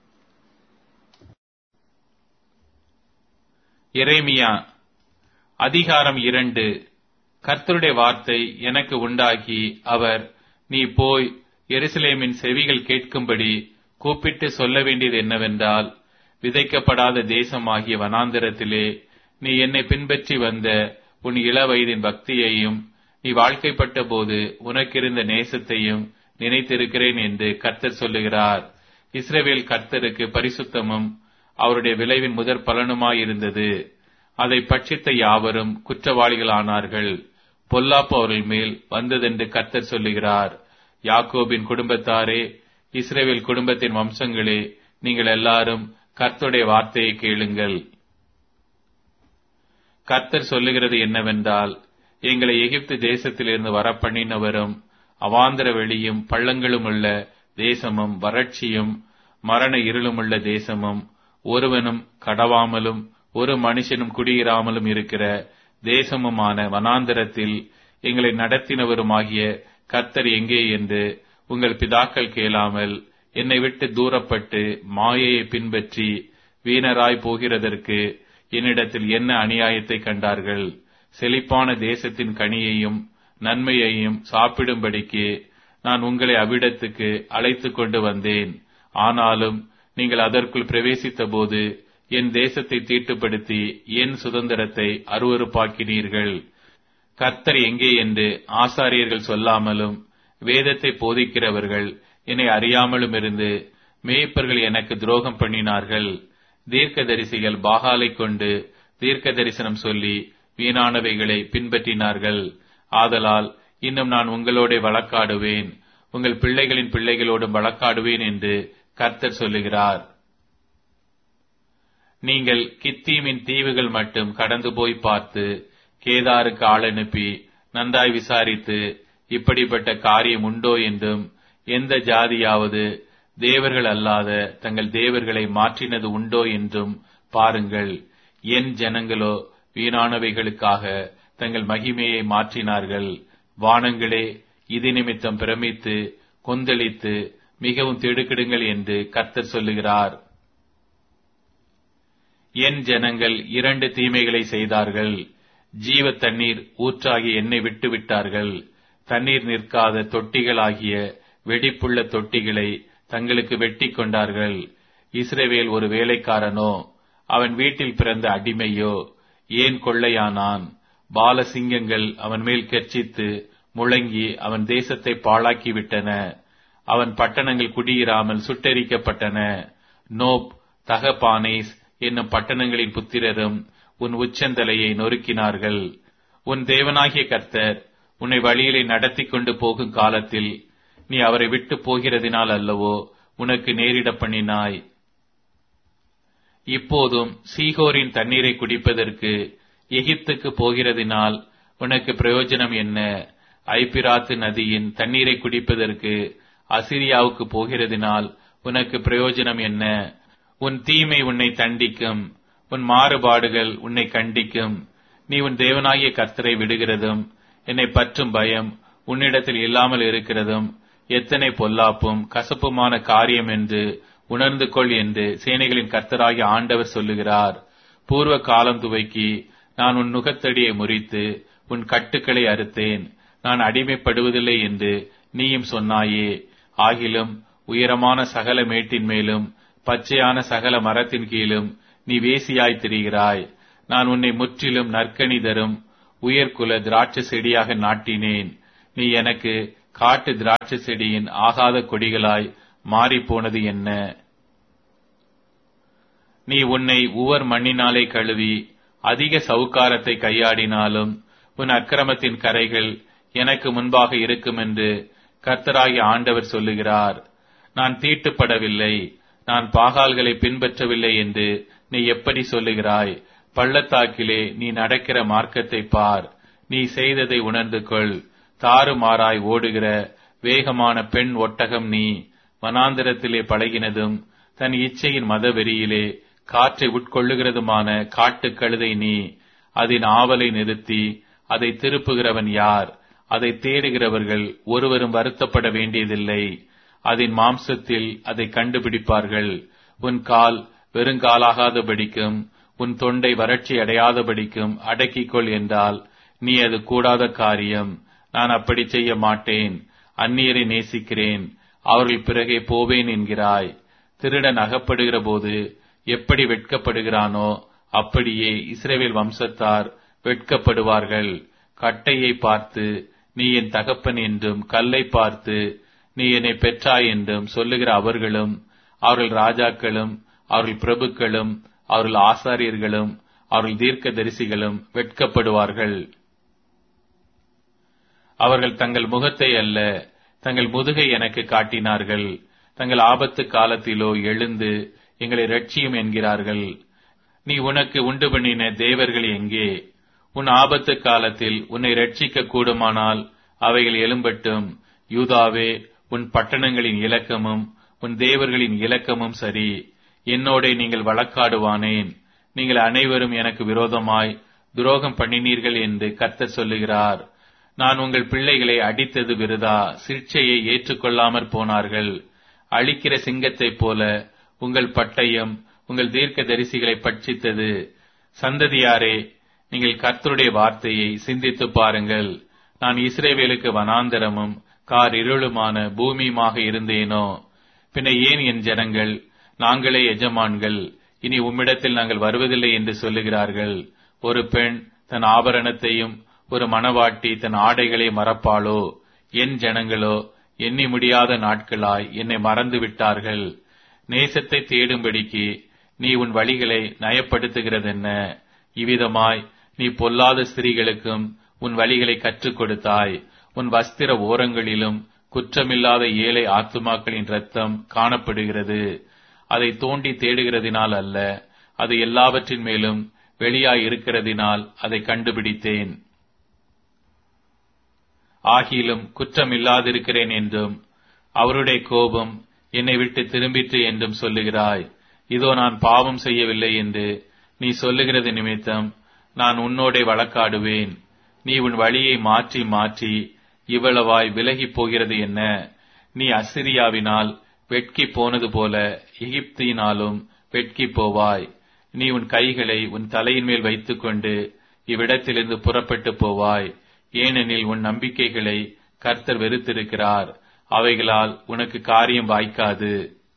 எரேமியா அதிகாரம் இரண்டு. கர்த்தருடைய வார்த்தை எனக்கு உண்டாகி அவர், நீ போய் எருசலேமின் செவிகள் கேட்கும்படி கூப்பிட்டு சொல்ல வேண்டியது என்னவென்றால், விதைக்கப்படாத தேசமாகிய வனாந்திரத்திலே நீ என்னை பின்பற்றி வந்த உன் இள வயதின் பக்தியையும் நீ வாழ்க்கைப்பட்ட போது உனக்கிருந்த நேசத்தையும் நினைத்திருக்கிறேன் என்று கர்த்தர் சொல்லுகிறார். இஸ்ரவேல் கர்த்தருக்கு பரிசுத்தமும் அவருடைய விளைவின் முதற் பலனுமாயிருந்தது. அதை பட்சித்த யாவரும் குற்றவாளிகளானார்கள். பொல்லாப்பு அவர்கள் மேல் வந்ததென்று கர்த்தர் சொல்லுகிறார். யாக்கோபின் குடும்பத்தாரே, இஸ்ரவேல் குடும்பத்தின் வம்சங்களே, நீங்கள் எல்லாரும் கர்த்தருடைய வார்த்தையை கேளுங்கள். கர்த்தர் சொல்லுகிறது என்னவென்றால், எங்களை எகிப்து தேசத்திலிருந்து வரப்பண்ணினவரும் அவாந்தர வெளியும் பள்ளங்களும் உள்ள தேசமும் வறட்சியும் மரண இருளுமுள்ள தேசமும் ஒருவனும் கடவாமலும் ஒரு மனுஷனும் குடியிராமலும் இருக்கிற தேசமுமான வனாந்தரத்தில் எங்களை நடத்தினவருமாகிய கர்த்தர் எங்கே என்று உங்கள் பிதாக்கள் கேளாமல் என்னை விட்டு தூரப்பட்டு மாயையை பின்பற்றி வீணராய் போகிறதற்கு என்னிடத்தில் என்ன அநியாயத்தை கண்டார்கள்? செழிப்பான தேசத்தின் கனியையும் நன்மையையும் சாப்பிடும்படிக்கு நான் உங்களை அவ்விடத்துக்கு அழைத்து கொண்டு வந்தேன். ஆனாலும் நீங்கள் அதற்குள் பிரவேசித்த போது என் தேசத்தை தீட்டுப்படுத்தி என் சுதந்திரத்தை அருவருப்பாக்கினீர்கள். கர்த்தர் எங்கே என்று ஆசாரியர்கள் சொல்லாமலும் வேதத்தை போதிக்கிறவர்கள் என்னை அறியாமலும் இருந்து மேய்ப்பர்கள் எனக்கு துரோகம் பண்ணினார்கள். தீர்க்கதரிசிகள் பாகாலை கொண்டு தீர்க்க தரிசனம் சொல்லி வீணானவைகளை பின்பற்றினார்கள். ஆதலால் இன்னும் நான் உங்களோட வழக்காடுவேன், உங்கள் பிள்ளைகளின் பிள்ளைகளோடும் வழக்காடுவேன் என்று கர்த்தர் சொல்லுகிறார். நீங்கள் கித்தீமின் தீவுகள் மட்டும் கடந்து போய் பார்த்து கேதாருக்கு ஆள் அனுப்பி நன்றாய் விசாரித்து இப்படிப்பட்ட காரியம் உண்டோ என்றும், எந்த ஜாதியாவது தேவர்கள் அல்லாத தங்கள் தேவர்களை மாற்றினது உண்டோ என்றும் பாருங்கள். என் ஜனங்களோ வீணானவைகளுக்காக தங்கள் மகிமையை மாற்றினார்கள். வானங்களே, இது நிமித்தம் பிரமித்து கொந்தளித்து மிகவும் திடுக்கிடுங்கள் என்று கர்த்தர் சொல்லுகிறார். என் ஜனங்கள் இரண்டு தீமைகளை செய்தார்கள். ஜீவ தண்ணீர் ஊற்றாகி என்னை விட்டு விட்டார்கள். தண்ணீர் நிற்காத தொட்டிகளாகிய வெடிப்புள்ள தொட்டிகளை தங்களுக்கு வெட்டி கொண்டார்கள். இஸ்ரவேல் ஒரு வேலைக்காரனோ, அவன் வீட்டில் பிறந்த அடிமையோ ஏன் கொள்ளையானான்? பாலசிங்கங்கள் அவன் மேல் கெர்ச்சித்து முழங்கி அவன் தேசத்தை பாழாக்கிவிட்டன. அவன் பட்டணங்கள் குடியிராமல் சுட்டெரிக்கப்பட்டன. நோப், தகபானேஸ் என்னும் பட்டணங்களின் புத்திரரும் உன் உச்சந்தலையை நொறுக்கினார்கள். உன் தேவனாகிய கர்த்தர் உன்னை வழியிலே நடத்தி கொண்டு போகும் காலத்தில் நீ அவரை விட்டு போகிறதினால் அல்லவோ உனக்கு நேரிட பண்ணினாய். இப்போதும் சீகோரின் தண்ணீரை குடிப்பதற்கு எகிப்துக்கு போகிறதினால் உனக்கு பிரயோஜனம் என்ன? ஐபிராத்து நதியின் தண்ணீரை குடிப்பதற்கு அசிரியாவுக்கு போகிறதினால் உனக்கு பிரயோஜனம் என்ன? உன் தீமை உன்னை தண்டிக்கும், உன் மாறுபாடுகள் உன்னை கண்டிக்கும். நீ உன் தேவனாகிய கர்த்தரை விடுகிறதும் என்னை பற்றும் பயம் உன்னிடத்தில் இல்லாமல் இருக்கிறதும் எத்தனை பொல்லாப்பும் கசப்புமான காரியம் என்று உணர்ந்து கொள் என்று சேனைகளின் கர்த்தராகிய ஆண்டவர் சொல்லுகிறார். பூர்வ காலம் துவக்கி நான் உன் நுகத்தடியை முறித்து உன் கட்டுக்களை அறுத்தேன். நான் அடிமைப்படுவதில்லை என்று நீயும் சொன்னாயே. ஆகிலும் உயரமான சகல மேட்டின் மேலும் பச்சையான சகல மரத்தின் கீழும் நீ வேசியாய் திரிகிறாய். நான் உன்னை முற்றிலும் நற்கனி தரும் உயர்குல திராட்சை செடியாக நாட்டினேன். நீ எனக்கு காட்டு திராட்சை செடியின் ஆகாத கொடிகளாய் மாறிப்போனது என்ன? நீ உன்னை உவர் மண்ணினாலே கழுவி அதிக சவுக்காரத்தை கையாடினாலும் உன் அக்கிரமத்தின் கரைகள் எனக்கு முன்பாக இருக்கும் என்று கர்த்தராகிய ஆண்டவர் சொல்லுகிறார். நான் தீட்டுப்படவில்லை, நான் பாகால்களை பின்பற்றவில்லை என்று நீ எப்படி சொல்லுகிறாய்? பள்ளத்தாக்கிலே நீ நடக்கிற மார்க்கத்தை பார், நீ செய்ததை உணர்ந்து கொள். தாறுமாறாய் ஓடுகிற வேகமான பெண் ஒட்டகம் நீ, வனாந்திரத்திலே பழகினதும் தன் இச்சையின் மதவெறியிலே காற்றை உட்கொள்ளுகிறதுமான காட்டுக் கழுதை நீ. அதன் ஆவலை நிறுத்தி அதை திருப்புகிறவன் யார்? அதை தேடுகிறவர்கள் ஒருவரும் வருத்தப்பட வேண்டியதில்லை. அதன் மாம்சத்தில் அதை கண்டுபிடிப்பார்கள். உன் கால் வெறுங்காலாகாதபடிக்கும் உன் தொண்டை வறட்சி அடையாதபடிக்கும் அடக்கிக்கொள் என்றால் நீ அது கூடாத காரியம். நான் அப்படி செய்ய மாட்டேன். அந்நியரை நேசிக்கிறேன், அவர்கள் பிறகே போவேன் என்கிறாய். திருடன் அகப்படுகிற போது எப்படி வெட்கப்படுகிறானோ அப்படியே இஸ்ரவேல் வம்சத்தார் வெட்கப்படுவார்கள். கட்டையை பார்த்து நீ என் தகப்பன் என்றும், கல்லை பார்த்து நீ என்னை பெற்றாய் என்றும் சொல்லுகிற அவர்களும், அவர்கள் ராஜாக்களும், அவர்கள் பிரபுக்களும், அவர்கள் ஆசாரியர்களும், அவர்கள் தீர்க்க தரிசிகளும் வெட்கப்படுவார்கள். அவர்கள் தங்கள் முகத்தை அல்ல தங்கள் முதுகை எனக்கு காட்டினார்கள். தங்கள் ஆபத்து காலத்திலோ எழுந்து எங்களை ரட்சியும் என்கிறார்கள். நீ உனக்கு உண்டு பண்ணின தேவர்கள் எங்கே? உன் ஆபத்து காலத்தில் உன்னை ரட்சிக்க கூடுமானால் அவைகள் எழும்பட்டும். யூதாவே, உன் பட்டணங்களின் இலக்கமும் உன் தேவர்களின் இலக்கமும் சரி. என்னோடே நீங்கள் வழக்காடுவானேன்? நீங்கள் அனைவரும் எனக்கு விரோதமாய் துரோகம் பண்ணினீர்கள் என்று கர்த்தர் சொல்லுகிறார். நான் உங்கள் பிள்ளைகளை அடித்தது விருதா, சிக்ஷையை ஏற்றுக்கொள்ளாமற் போனார்கள். அழிக்கிற சிங்கத்தைப் போல உங்கள் பட்டயம் உங்கள் தீர்க்க தரிசிகளை பட்சித்தது. சந்ததியாரே, நீங்கள் கர்த்தருடைய வார்த்தையை சிந்தித்து பாருங்கள். நான் இஸ்ரவேலுக்கு வனாந்தரமும் கார் இருளுமான பூமியுமாக இருந்தேனோ? பின்ன ஏன் என் ஜனங்கள் நாங்களே எஜமான்கள், இனி உம்மிடத்தில் நாங்கள் வருவதில்லை என்று சொல்லுகிறார்கள்? ஒரு பெண் தன் ஆபரணத்தையும் ஒரு மணவாட்டி தன் ஆடைகளை மறப்பாளோ? என் ஜனங்களோ எண்ணி முடியாத நாட்களாய் என்னை மறந்து விட்டார்கள். நேசத்தை தேடும்படிக்கு நீ உன் வழிகளை நயப்படுத்துகிறதென்ன? இவ்விதமாய் நீ பொல்லாத ஸ்திரீகளுக்கும் உன் வழிகளை கற்றுக் கொடுத்தாய். உன் வஸ்திர ஓரங்களிலும் குற்றமில்லாத ஏழை ஆத்துமாக்களின் இரத்தம் காணப்படுகிறது. அதை தோண்டி தேடுகிறதினால் அல்ல, அது எல்லாவற்றின் மேலும் வெளியாய் இருக்கிறதினால் அதை கண்டுபிடித்தேன். ஆகிலும் குற்றமில்லாதிருக்கிறேன் என்றும் அவருடைய கோபம் என்னை விட்டு திரும்பிற்று என்றும் சொல்லுகிறாய். இதோ நான் பாவம் செய்யவில்லை என்று நீ சொல்லுகிறது நிமித்தம் நான் உன்னோடே வழக்காடுவேன். நீ உன் வழியை மாற்றி மாற்றி இவ்வளவாய் விலகி போகிறது என்ன? நீ அசிரியாவினால் வெட்கி போனது போல எகிப்தினாலும் வெட்கி போவாய். நீ உன் கைகளை உன் தலையின் மேல் வைத்துக் கொண்டு இவ்விடத்திலிருந்து புறப்பட்டு போவாய். ஏனெனில் உன் நம்பிக்கைகளை கர்த்தர் வெறுத்திருக்கிறார், அவைகளால் உனக்கு காரியம் வாய்க்காது.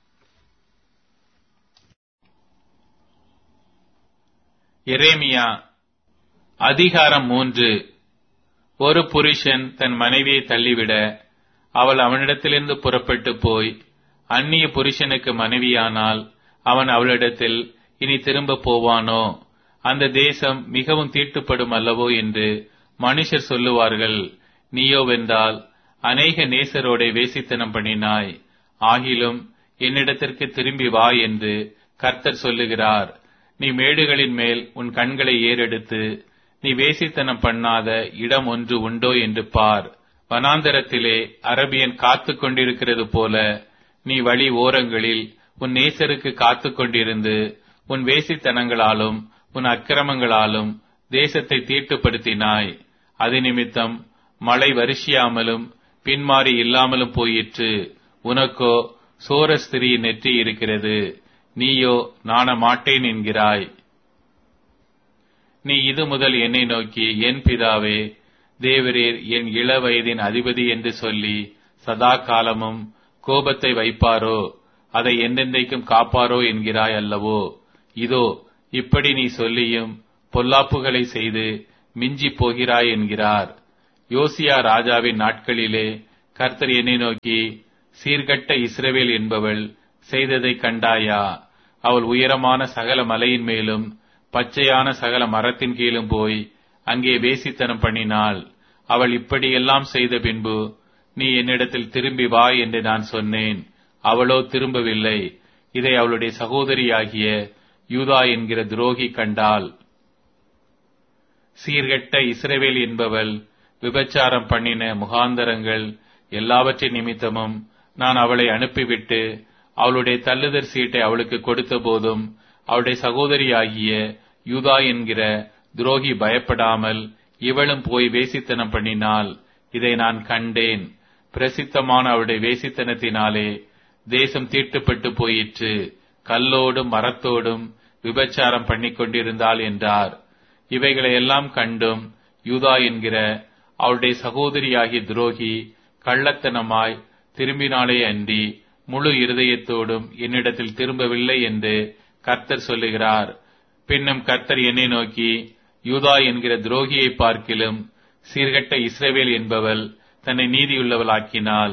எரேமியா அதிகாரம் மூன்று. ஒரு புருஷன் தன் மனைவியை தள்ளிவிட அவள் அவனிடத்திலிருந்து புறப்பட்டு போய் அந்நிய புருஷனுக்கு மனைவியானால் அவன் அவளிடத்தில் இனி திரும்ப போவானோ? அந்த தேசம் மிகவும் தீட்டுப்படும் அல்லவோ என்று மனுஷர் சொல்லுவார்கள். நீயோவென்றால் அநேக நேசரோடே வேசித்தனம் பண்ணினாய். ஆகிலும் என்னிடத்திற்கு திரும்பி வா என்று கர்த்தர் சொல்லுகிறார். நீ மேடுகளின் மேல் உன் கண்களை ஏறெடுத்து நீ வேசித்தனம் பண்ணாத இடம் ஒன்று உண்டோ என்று பார். வனாந்தரத்திலே அரபியன் காத்து கொண்டிருக்கிறது போல நீ வழி ஓரங்களில் உன் நேசருக்கு காத்து கொண்டிருந்து உன் வேசித்தனங்களாலும் உன் அக்கிரமங்களாலும் தேசத்தை தீட்டுப்படுத்தினாய். அது நிமித்தம் மழை வருஷியாமலும் பின்மாறி இல்லாமலும் போயிற்று. உனக்கோ சோரஸ்திரி நெற்றி இருக்கிறது, நீயோ நாண மாட்டேன் என்கிறாய். நீ இது முதல் என்னை நோக்கி, என் பிதாவே, தேவரீர் என் இள வயதின் அதிபதி என்று சொல்லி சதா காலமும் கோபத்தை வைப்பாரோ, அதை என்றென்றைக்கும் காப்பாரோ என்கிறாய் அல்லவோ? இதோ இப்படி நீ சொல்லியும் பொல்லாப்புகளை செய்து மிஞ்சி போகிறாய் என்கிறார். யோசியா ராஜாவின் நாட்களிலே கர்த்தர் என்னை நோக்கி, சீர்கட்ட இஸ்ரவேல் என்பவள் செய்ததை கண்டாயா? அவள் உயரமான சகல மலையின் மேலும் பச்சையான சகல மரத்தின் கீழும் போய் அங்கே வேசித்தனம் பண்ணினாள். அவள் இப்படியெல்லாம் செய்த பின்பு நீ என்னிடத்தில் திரும்பி வா என்று நான் சொன்னேன். அவளோ திரும்பவில்லை. இதை அவளுடைய சகோதரியாகிய யூதா என்கிற துரோகி கண்டாள். சீர்கெட்ட இஸ்ரவேல் என்பவள் விபச்சாரம் பண்ணின முகாந்தரங்கள் எல்லாவற்றின் நிமித்தமும் நான் அவளை அனுப்பிவிட்டு அவளுடைய தள்ளுதற் சீட்டை அவளுக்கு கொடுத்த போதும் அவளுடைய சகோதரியாகிய யூதா என்கிற துரோகி பயப்படாமல் இவளும் போய் வேசித்தனம் பண்ணினாள். இதை நான் கண்டேன். பிரசித்தமான அவளுடைய வேசித்தனத்தினாலே தேசம் தீட்டுப்பட்டு போயிற்று. கல்லோடும் மரத்தோடும் விபச்சாரம் பண்ணிக் கொண்டிருந்தாள் என்றார். இவைகளை எல்லாம் கண்டும் யூதா என்கிற அவளுடைய சகோதரியாகிய துரோகி கள்ளத்தனமாய் திரும்பினாலே அன்றி முழு இருதயத்தோடும் என்னிடத்தில் திரும்பவில்லை என்று கர்த்தர் சொல்லுகிறார். பின்னும் கர்த்தர் என்னை நோக்கி, யூதா என்கிற துரோகியை பார்க்கிலும் சீர்கட்ட இஸ்ரவேல் என்பவள் தன்னை நீதியுள்ளவளாக்கினாள்.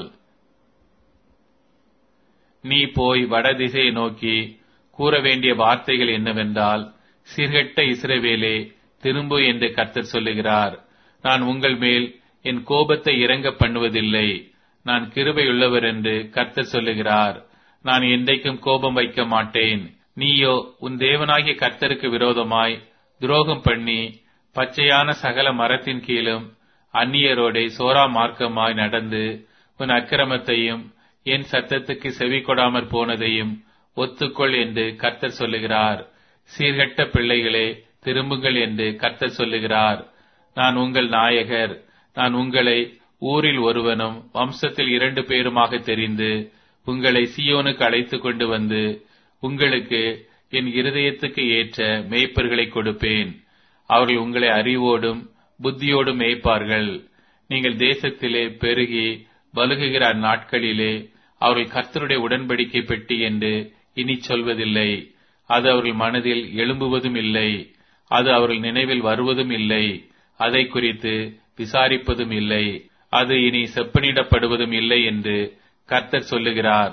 நீ போய் வடதிசையை நோக்கி கூற வேண்டிய வார்த்தைகள் என்னவென்றால், சீர்கட்ட இஸ்ரவேலே திரும்பு என்று கர்த்தர் சொல்லுகிறார். நான் உங்கள் மேல் என் கோபத்தை இறங்க பண்ணுவதில்லை. நான் கிருபையுள்ளவர் என்று கர்த்தர் சொல்லுகிறார். நான் என்றைக்கும் கோபம் வைக்க மாட்டேன். நீயோ உன் தேவனாகிய கர்த்தருக்கு விரோதமாய் துரோகம் பண்ணி பச்சையான சகல மரத்தின் கீழும் அந்நியரோடே சோரா மார்க்கமாய் நடந்து உன் அக்கிரமத்தையும் என் சத்தத்துக்கு செவி கொடாமற் போனதையும் ஒத்துக்கொள் என்று கர்த்தர் சொல்லுகிறார். சீர்கட்ட பிள்ளைகளே திரும்புங்கள் என்று கர்த்தர் சொல்லுகிறார். நான் உங்கள் நாயகர். நான் உங்களை ஊரில் ஒருவனும் வம்சத்தில் இரண்டு பேருமாக தெரிந்து உங்களை சீயோனுக்கு அழைத்து கொண்டு வந்து உங்களுக்கு என் இருதயத்துக்கு ஏற்ற மேய்ப்பர்களை கொடுப்பேன். அவர்கள் உங்களை அறிவோடும் புத்தியோடும் மேய்ப்பார்கள். நீங்கள் தேசத்திலே பெருகி வலுகுகிற அந்நாட்களிலே அவர்கள் கர்த்தருடைய உடன்படிக்கை பெட்டி என்று இனி சொல்வதில்லை. அது அவர்கள் மனதில் எழும்புவதும் இல்லை. அது அவர்கள் நினைவில் வருவதும் இல்லை. அதை குறித்து விசாரிப்பதும் இல்லை. அது இனி செப்பனிடப்படுவதும் இல்லை என்று கர்த்தர் சொல்லுகிறார்.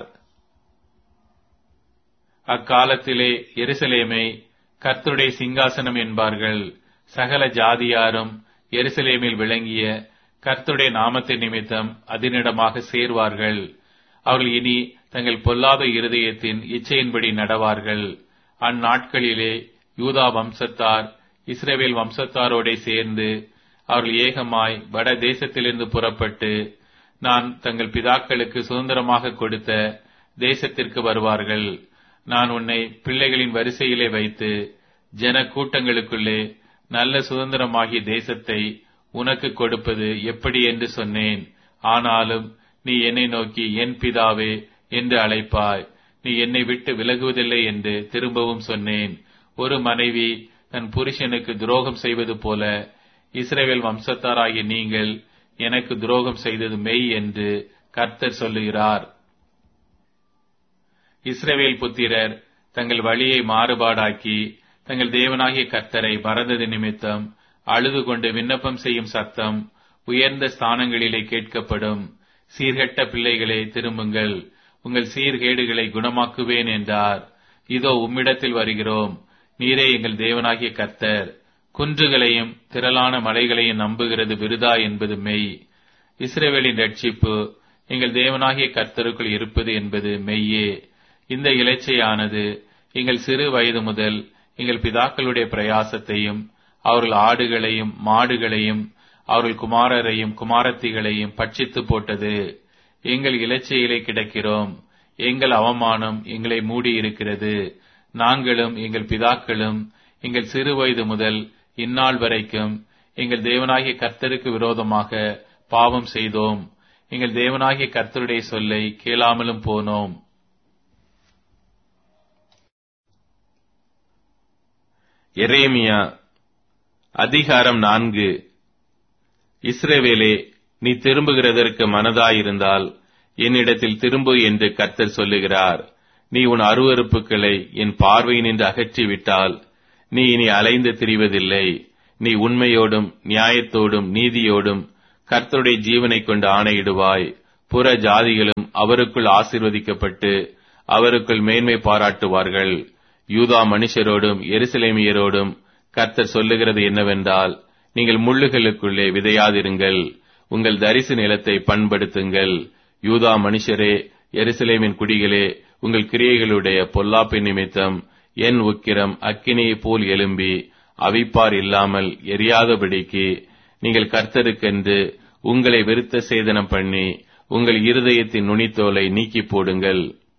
அக்காலத்திலே எருசலேமை கர்த்தருடைய சிங்காசனம் என்பார்கள். சகல ஜாதியாரும் எருசலேமில் விளங்கிய கர்த்தருடைய நாமத்தின் நிமித்தம் அதனிடமாக சேர்வார்கள். அவர்கள் இனி தங்கள் பொல்லாத இருதயத்தின் இச்சையின்படி நடவார்கள். அந்நாட்களிலே யூதா வம்சத்தார் இஸ்ரவேல் வம்சத்தாரோட சேர்ந்து அவர்கள் ஏகமாய் வட தேசத்திலிருந்து புறப்பட்டு நான் தங்கள் பிதாக்களுக்கு சுதந்திரமாக கொடுத்த தேசத்திற்கு வருவார்கள். நான் உன்னை பிள்ளைகளின் வரிசையிலே வைத்து ஜன கூட்டங்களுக்குள்ளே நல்ல சுதந்திரமாகிய தேசத்தை உனக்கு கொடுப்பது எப்படி என்று சொன்னேன். ஆனாலும் நீ என்னை நோக்கி என் பிதாவே என்று அழைப்பாய். நீ என்னை விட்டு விலகுவதில்லை என்று திரும்பவும் சொன்னேன். ஒரு மனைவி தன் புருஷனுக்கு துரோகம் செய்வது போல இஸ்ரவேல் வம்சத்தாராகிய நீங்கள் எனக்கு துரோகம் செய்தது மெய் என்று கர்த்தர் சொல்லுகிறார். இஸ்ரவேல் புத்திரர் தங்கள் வழியை மாறுபாடாக்கி தங்கள் தேவனாகிய கர்த்தரை மறந்தது நிமித்தம் அழுது கொண்டு விண்ணப்பம் செய்யும் சத்தம் உயர்ந்த ஸ்தானங்களிலே கேட்கப்படும். சீர்கெட்ட பிள்ளைகளே திரும்புங்கள், உங்கள் சீர்கேடுகளை குணமாக்குவேன் என்றார். இதோ உம்மிடத்தில் வருகிறோம். நீரே எங்கள் தேவனாகிய கர்த்தர். குன்றுகளையும் திரளான மலைகளையும் நம்புகிறது விருதா என்பது மெய். இஸ்ரவேலின் ரட்சிப்பு எங்கள் தேவனாகிய கர்த்தருக்குள் இருப்பது என்பது மெய்யே. இந்த இலச்சையானது எங்கள் சிறு வயது முதல் எங்கள் பிதாக்களுடைய பிரயாசத்தையும் அவர்கள் ஆடுகளையும் மாடுகளையும் அவர்கள் குமாரரையும் குமாரத்திகளையும் பட்சித்து போட்டது. எங்கள் இலச்சையிலே கிடக்கிறோம். எங்கள் அவமானம் எங்களை மூடி இருக்கிறது. நாங்களும் எங்கள் பிதாக்களும் எங்கள் சிறு வயது முதல் இந்நாள் வரைக்கும் எங்கள் தேவனாகிய கர்த்தருக்கு விரோதமாக பாவம் செய்தோம். எங்கள் தேவனாகிய கர்த்தருடைய சொல்லை கேளாமலும் போனோம்.
எரேமியா அதிகாரம் நான்கு. இஸ்ரவேலே, நீ திரும்புகிறதற்கு மனதாயிருந்தால் என்னிடத்தில் திரும்பு என்று கர்த்தர் சொல்லுகிறார். நீ உன் அருவருப்புகளை என் பார்வையினின்று அகற்றிவிட்டால் நீ இனி அலைந்து திரிவதில்லை. நீ உண்மையோடும் நியாயத்தோடும் நீதியோடும் கர்த்தருடைய ஜீவனைக் கொண்டு ஆணையிடுவாய். புற ஜாதிகளும் அவருக்குள் ஆசீர்வதிக்கப்பட்டு அவருக்குள் மேன்மை பாராட்டுவார்கள். யூதா மனுஷரோடும் எருசலேமியரோடும் கர்த்தர் சொல்லுகிறது என்னவென்றால், நீங்கள் முள்ளுகளுக்குள்ளே விதையாதிருங்கள், உங்கள் தரிசு நிலத்தை பண்படுத்துங்கள். யூதா மனுஷரே, எருசலேமின் குடிகளே, உங்கள் கிரியைகளுடைய பொல்லாப்பின் நிமித்தம் என் உக்கிரம் அக்கினியைப் போல் எழும்பி அவிப்பார் இல்லாமல் எரியாதபடிக்கு நீங்கள் கர்த்தருக்கென்று உங்களை விருத்த சேதனம் பண்ணி உங்கள் இருதயத்தின் நுனித்தோலை நீக்கி போடுங்கள்.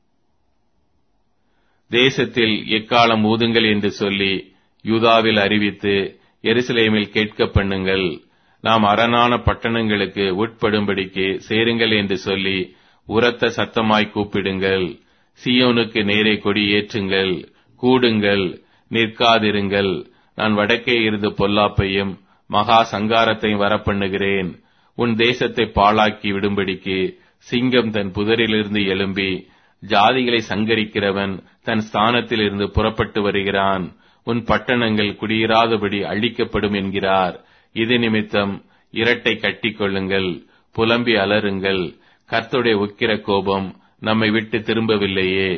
தேசத்தில் எக்காலம் ஊதுங்கள் என்று சொல்லி யூதாவில் அறிவித்து எருசலேமில் கேட்க பண்ணுங்கள். நாம் அரணான பட்டணங்களுக்கு உட்படும்படிக்கு சேருங்கள் என்று சொல்லி உரத்த சத்தமாய் கூப்பிடுங்கள். சீயோனுக்கு நேரே கொடி ஏற்றுங்கள், கூடுங்கள், நிற்காதிருங்கள். நான் வடக்கே இருந்து பொல்லாப்பையும் மகா சங்காரத்தையும் வரப்பண்ணுகிறேன். உன் தேசத்தை பாழாக்கி விடும்படிக்கு சிங்கம் தன் புதரிலிருந்து எழும்பி ஜாதிகளை சங்கரிக்கிறவன் தன் ஸ்தானத்தில் இருந்து புறப்பட்டு வருகிறான். உன் பட்டணங்கள் குடியிராதபடி அழிக்கப்படும் என்கிறார். இது நிமித்தம் இரட்டை கட்டிக் கொள்ளுங்கள், புலம்பி அலறுங்கள். கர்த்தருடைய உக்கிர கோபம் நம்மை விட்டு திரும்பவில்லையே.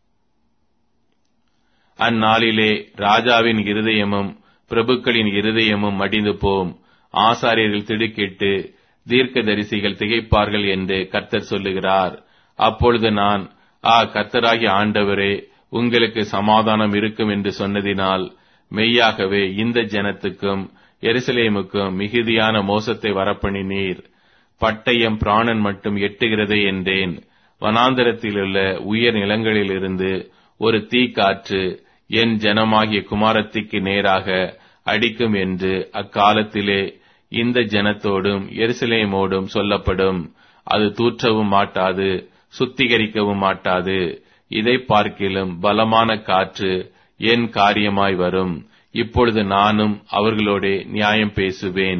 அந்நாளிலே ராஜாவின் இருதயமும் பிரபுக்களின் இருதயமும் மடிந்து போம். ஆசாரியர்கள் திடுக்கிட்டு தீர்க்கதரிசிகள் திகைப்பார்கள் என்று கர்த்தர் சொல்லுகிறார். அப்பொழுது நான், ஆ கர்த்தராகிய ஆண்டவரே, உங்களுக்கு சமாதானம் இருக்கும் என்று சொன்னதினால் மெய்யாகவே இந்த ஜனத்துக்கும் எருசலேமுக்கும் மிகுதியான மோசத்தை வரப்பண்ணினீர். பட்டயம் பிராணன் மட்டும் எட்டுகிறதே என்றேன். வனாந்தரத்திலுள்ள உயர் நிலங்களிலிருந்து ஒரு தீக்காற்று என் ஜனமாகிய குமாரத்திக்கு நேராக அடிக்கும் என்று அக்காலத்திலே இந்த ஜனத்தோடும் எருசலேமோடும் சொல்லப்படும். அது தூற்றவும் மாட்டாது, சுத்திகரிக்கவும் மாட்டாது. இதை பார்க்கிலும் பலமான காற்று என் காரியமாய் வரும். இப்பொழுது நானும் அவர்களோடே நியாயம் பேசுவேன்.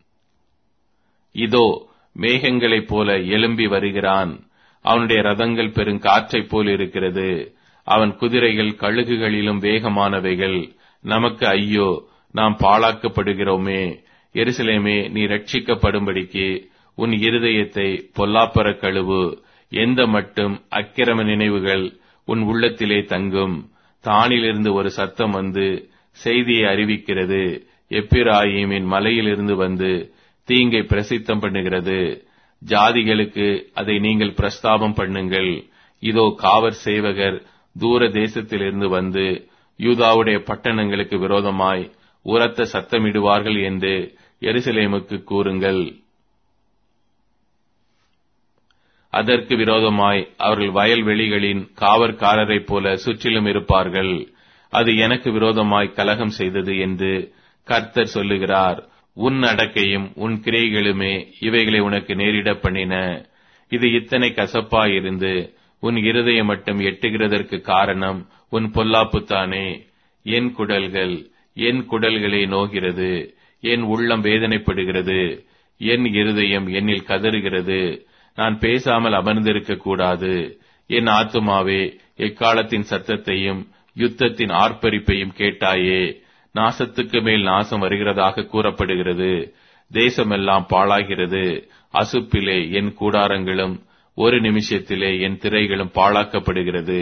இதோ மேகங்களைப் போல எழும்பி வருகிறான். அவனுடைய ரதங்கள் பெருங்காற்றைப் போல் இருக்கிறது. அவன் குதிரைகள் கழுகுகளிலும் வேகமானவைகள். நமக்கு ஐயோ, நாம் பாழாக்கப்படுகிறோமே. எருசலேமே, நீ ரட்சிக்கப்படும்படிக்கு உன் இருதயத்தை பொல்லாப்பற கழுவு. எந்த மட்டும் அக்கிரம நினைவுகள் உன் உள்ளத்திலே தங்கும். தானிலிருந்து ஒரு சத்தம் வந்து செய்தியை அறிவிக்கிறது. எப்பிராயீமின் மலையிலிருந்து வந்து தீங்கை பிரசித்தம் பண்ணுகிறது. ஜாதிகளுக்கு அதை நீங்கள் பிரஸ்தாபம் பண்ணுங்கள். இதோ காவற் சேவகர் தூர தேசத்திலிருந்து வந்து யூதாவுடைய பட்டணங்களுக்கு விரோதமாய் உரத்த சத்தமிடுவார்கள் என்று எருசலேமுக்கு கூறுங்கள். அதற்கு விரோதமாய் அவர்கள் வயல்வெளிகளின் காவற்காரரைப் போல சுற்றிலும் இருப்பார்கள். அது எனக்கு விரோதமாய் கலகம் செய்தது என்று கர்த்தர் சொல்லுகிறார். உன் நடக்கையும் உன் கிரியைகளுமே இவைகளை உனக்கு நேரிட பண்ணின. இது இத்தனை கசப்பாயிருந்து உன் இருதயம் மட்டும் எட்டுகிறதற்கு காரணம் உன் பொல்லாப்புத்தானே. என் குடல்கள் என் குடல்களே நோகிறது. என் உள்ளம் வேதனைப்படுகிறது. என் இருதயம் என்னில் கதறுகிறது. நான் பேசாமல் அமர்ந்திருக்க கூடாது. என் ஆத்துமாவே, எக்காலத்தின் சத்தத்தையும் யுத்தத்தின் ஆர்ப்பரிப்பையும் கேட்டாயே. நாசத்துக்கு மேல் நாசம் வருகிறதாக கூறப்படுகிறது. தேசமெல்லாம் பாழாகிறது. அசுப்பிலே என் கூடாரங்களும் ஒரு நிமிஷத்திலே என் திரைகளும் பாழாக்கப்படுகிறது.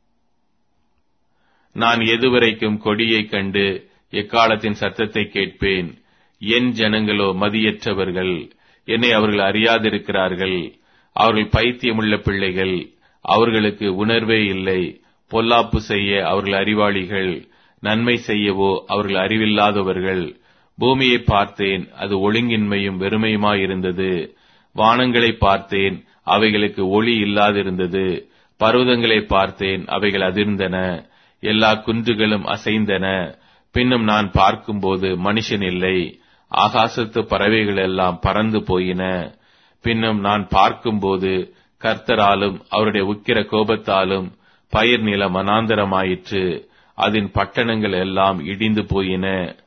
நான் எதுவரைக்கும் கொடியைக் கண்டு எக்காலத்தின் சத்தத்தை கேட்பேன்? என் ஜனங்களோ மதியற்றவர்கள். என்னை அவர்கள் அறியாதிருக்கிறார்கள். அவர்கள் பைத்தியமுள்ள பிள்ளைகள். அவர்களுக்கு உணர்வே இல்லை. பொல்லாப்பு செய்ய அவர்கள் அறிவாளிகள், நன்மை செய்யவோ அவர்கள் அறிவில்லாதவர்கள். பூமியை பார்த்தேன், அது ஒழுங்கின்மையும் வெறுமையுமாயிருந்தது. வானங்களை பார்த்தேன், அவைகளுக்கு ஒளி இல்லாதிருந்தது. பர்வதங்களை பார்த்தேன், அவைகள் அதிர்ந்தன. எல்லா குன்றுகளும் அசைந்தன. பின்னும் நான் பார்க்கும்போது மனுஷன் இல்லை. ஆகாசத்து பறவைகள் எல்லாம் பறந்து போயின. பின்னும் நான் பார்க்கும்போது கர்த்தராலும் அவருடைய உக்கிர கோபத்தாலும் பயிர் நிலம் வனாந்தரமாயிற்று. அதன் பட்டணங்கள் எல்லாம் இடிந்து போயின.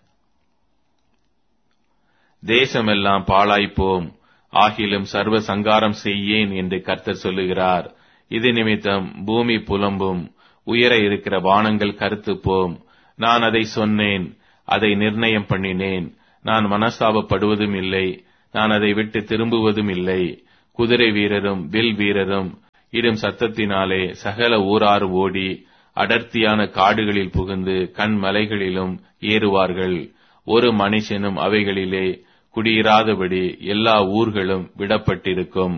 தேசமெல்லாம் பாழாய்ப்போம். ஆகிலும் சர்வ சங்காரம் செய்யேன் என்று கர்த்தர் சொல்லுகிறார். இது நிமித்தம் பூமி புலம்பும், உயர இருக்கிற வானங்கள் கருத்துப்போம். நான் அதை சொன்னேன், அதை நிர்ணயம் பண்ணினேன். நான் மனஸ்தாபப்படுவதும் இல்லை, நான் அதை விட்டு திரும்புவதும் இல்லை. குதிரை வீரரும் வில் வீரரும் இடும் சத்தத்தினாலே சகல ஊரார் ஓடி அடர்த்தியான காடுகளில் புகுந்து கண்மலைகளிலும் ஏறுவார்கள். ஒரு மனுஷனும் அவைகளிலே குடியிராதபடி எல்லா ஊர்களும் விடப்பட்டிருக்கும்.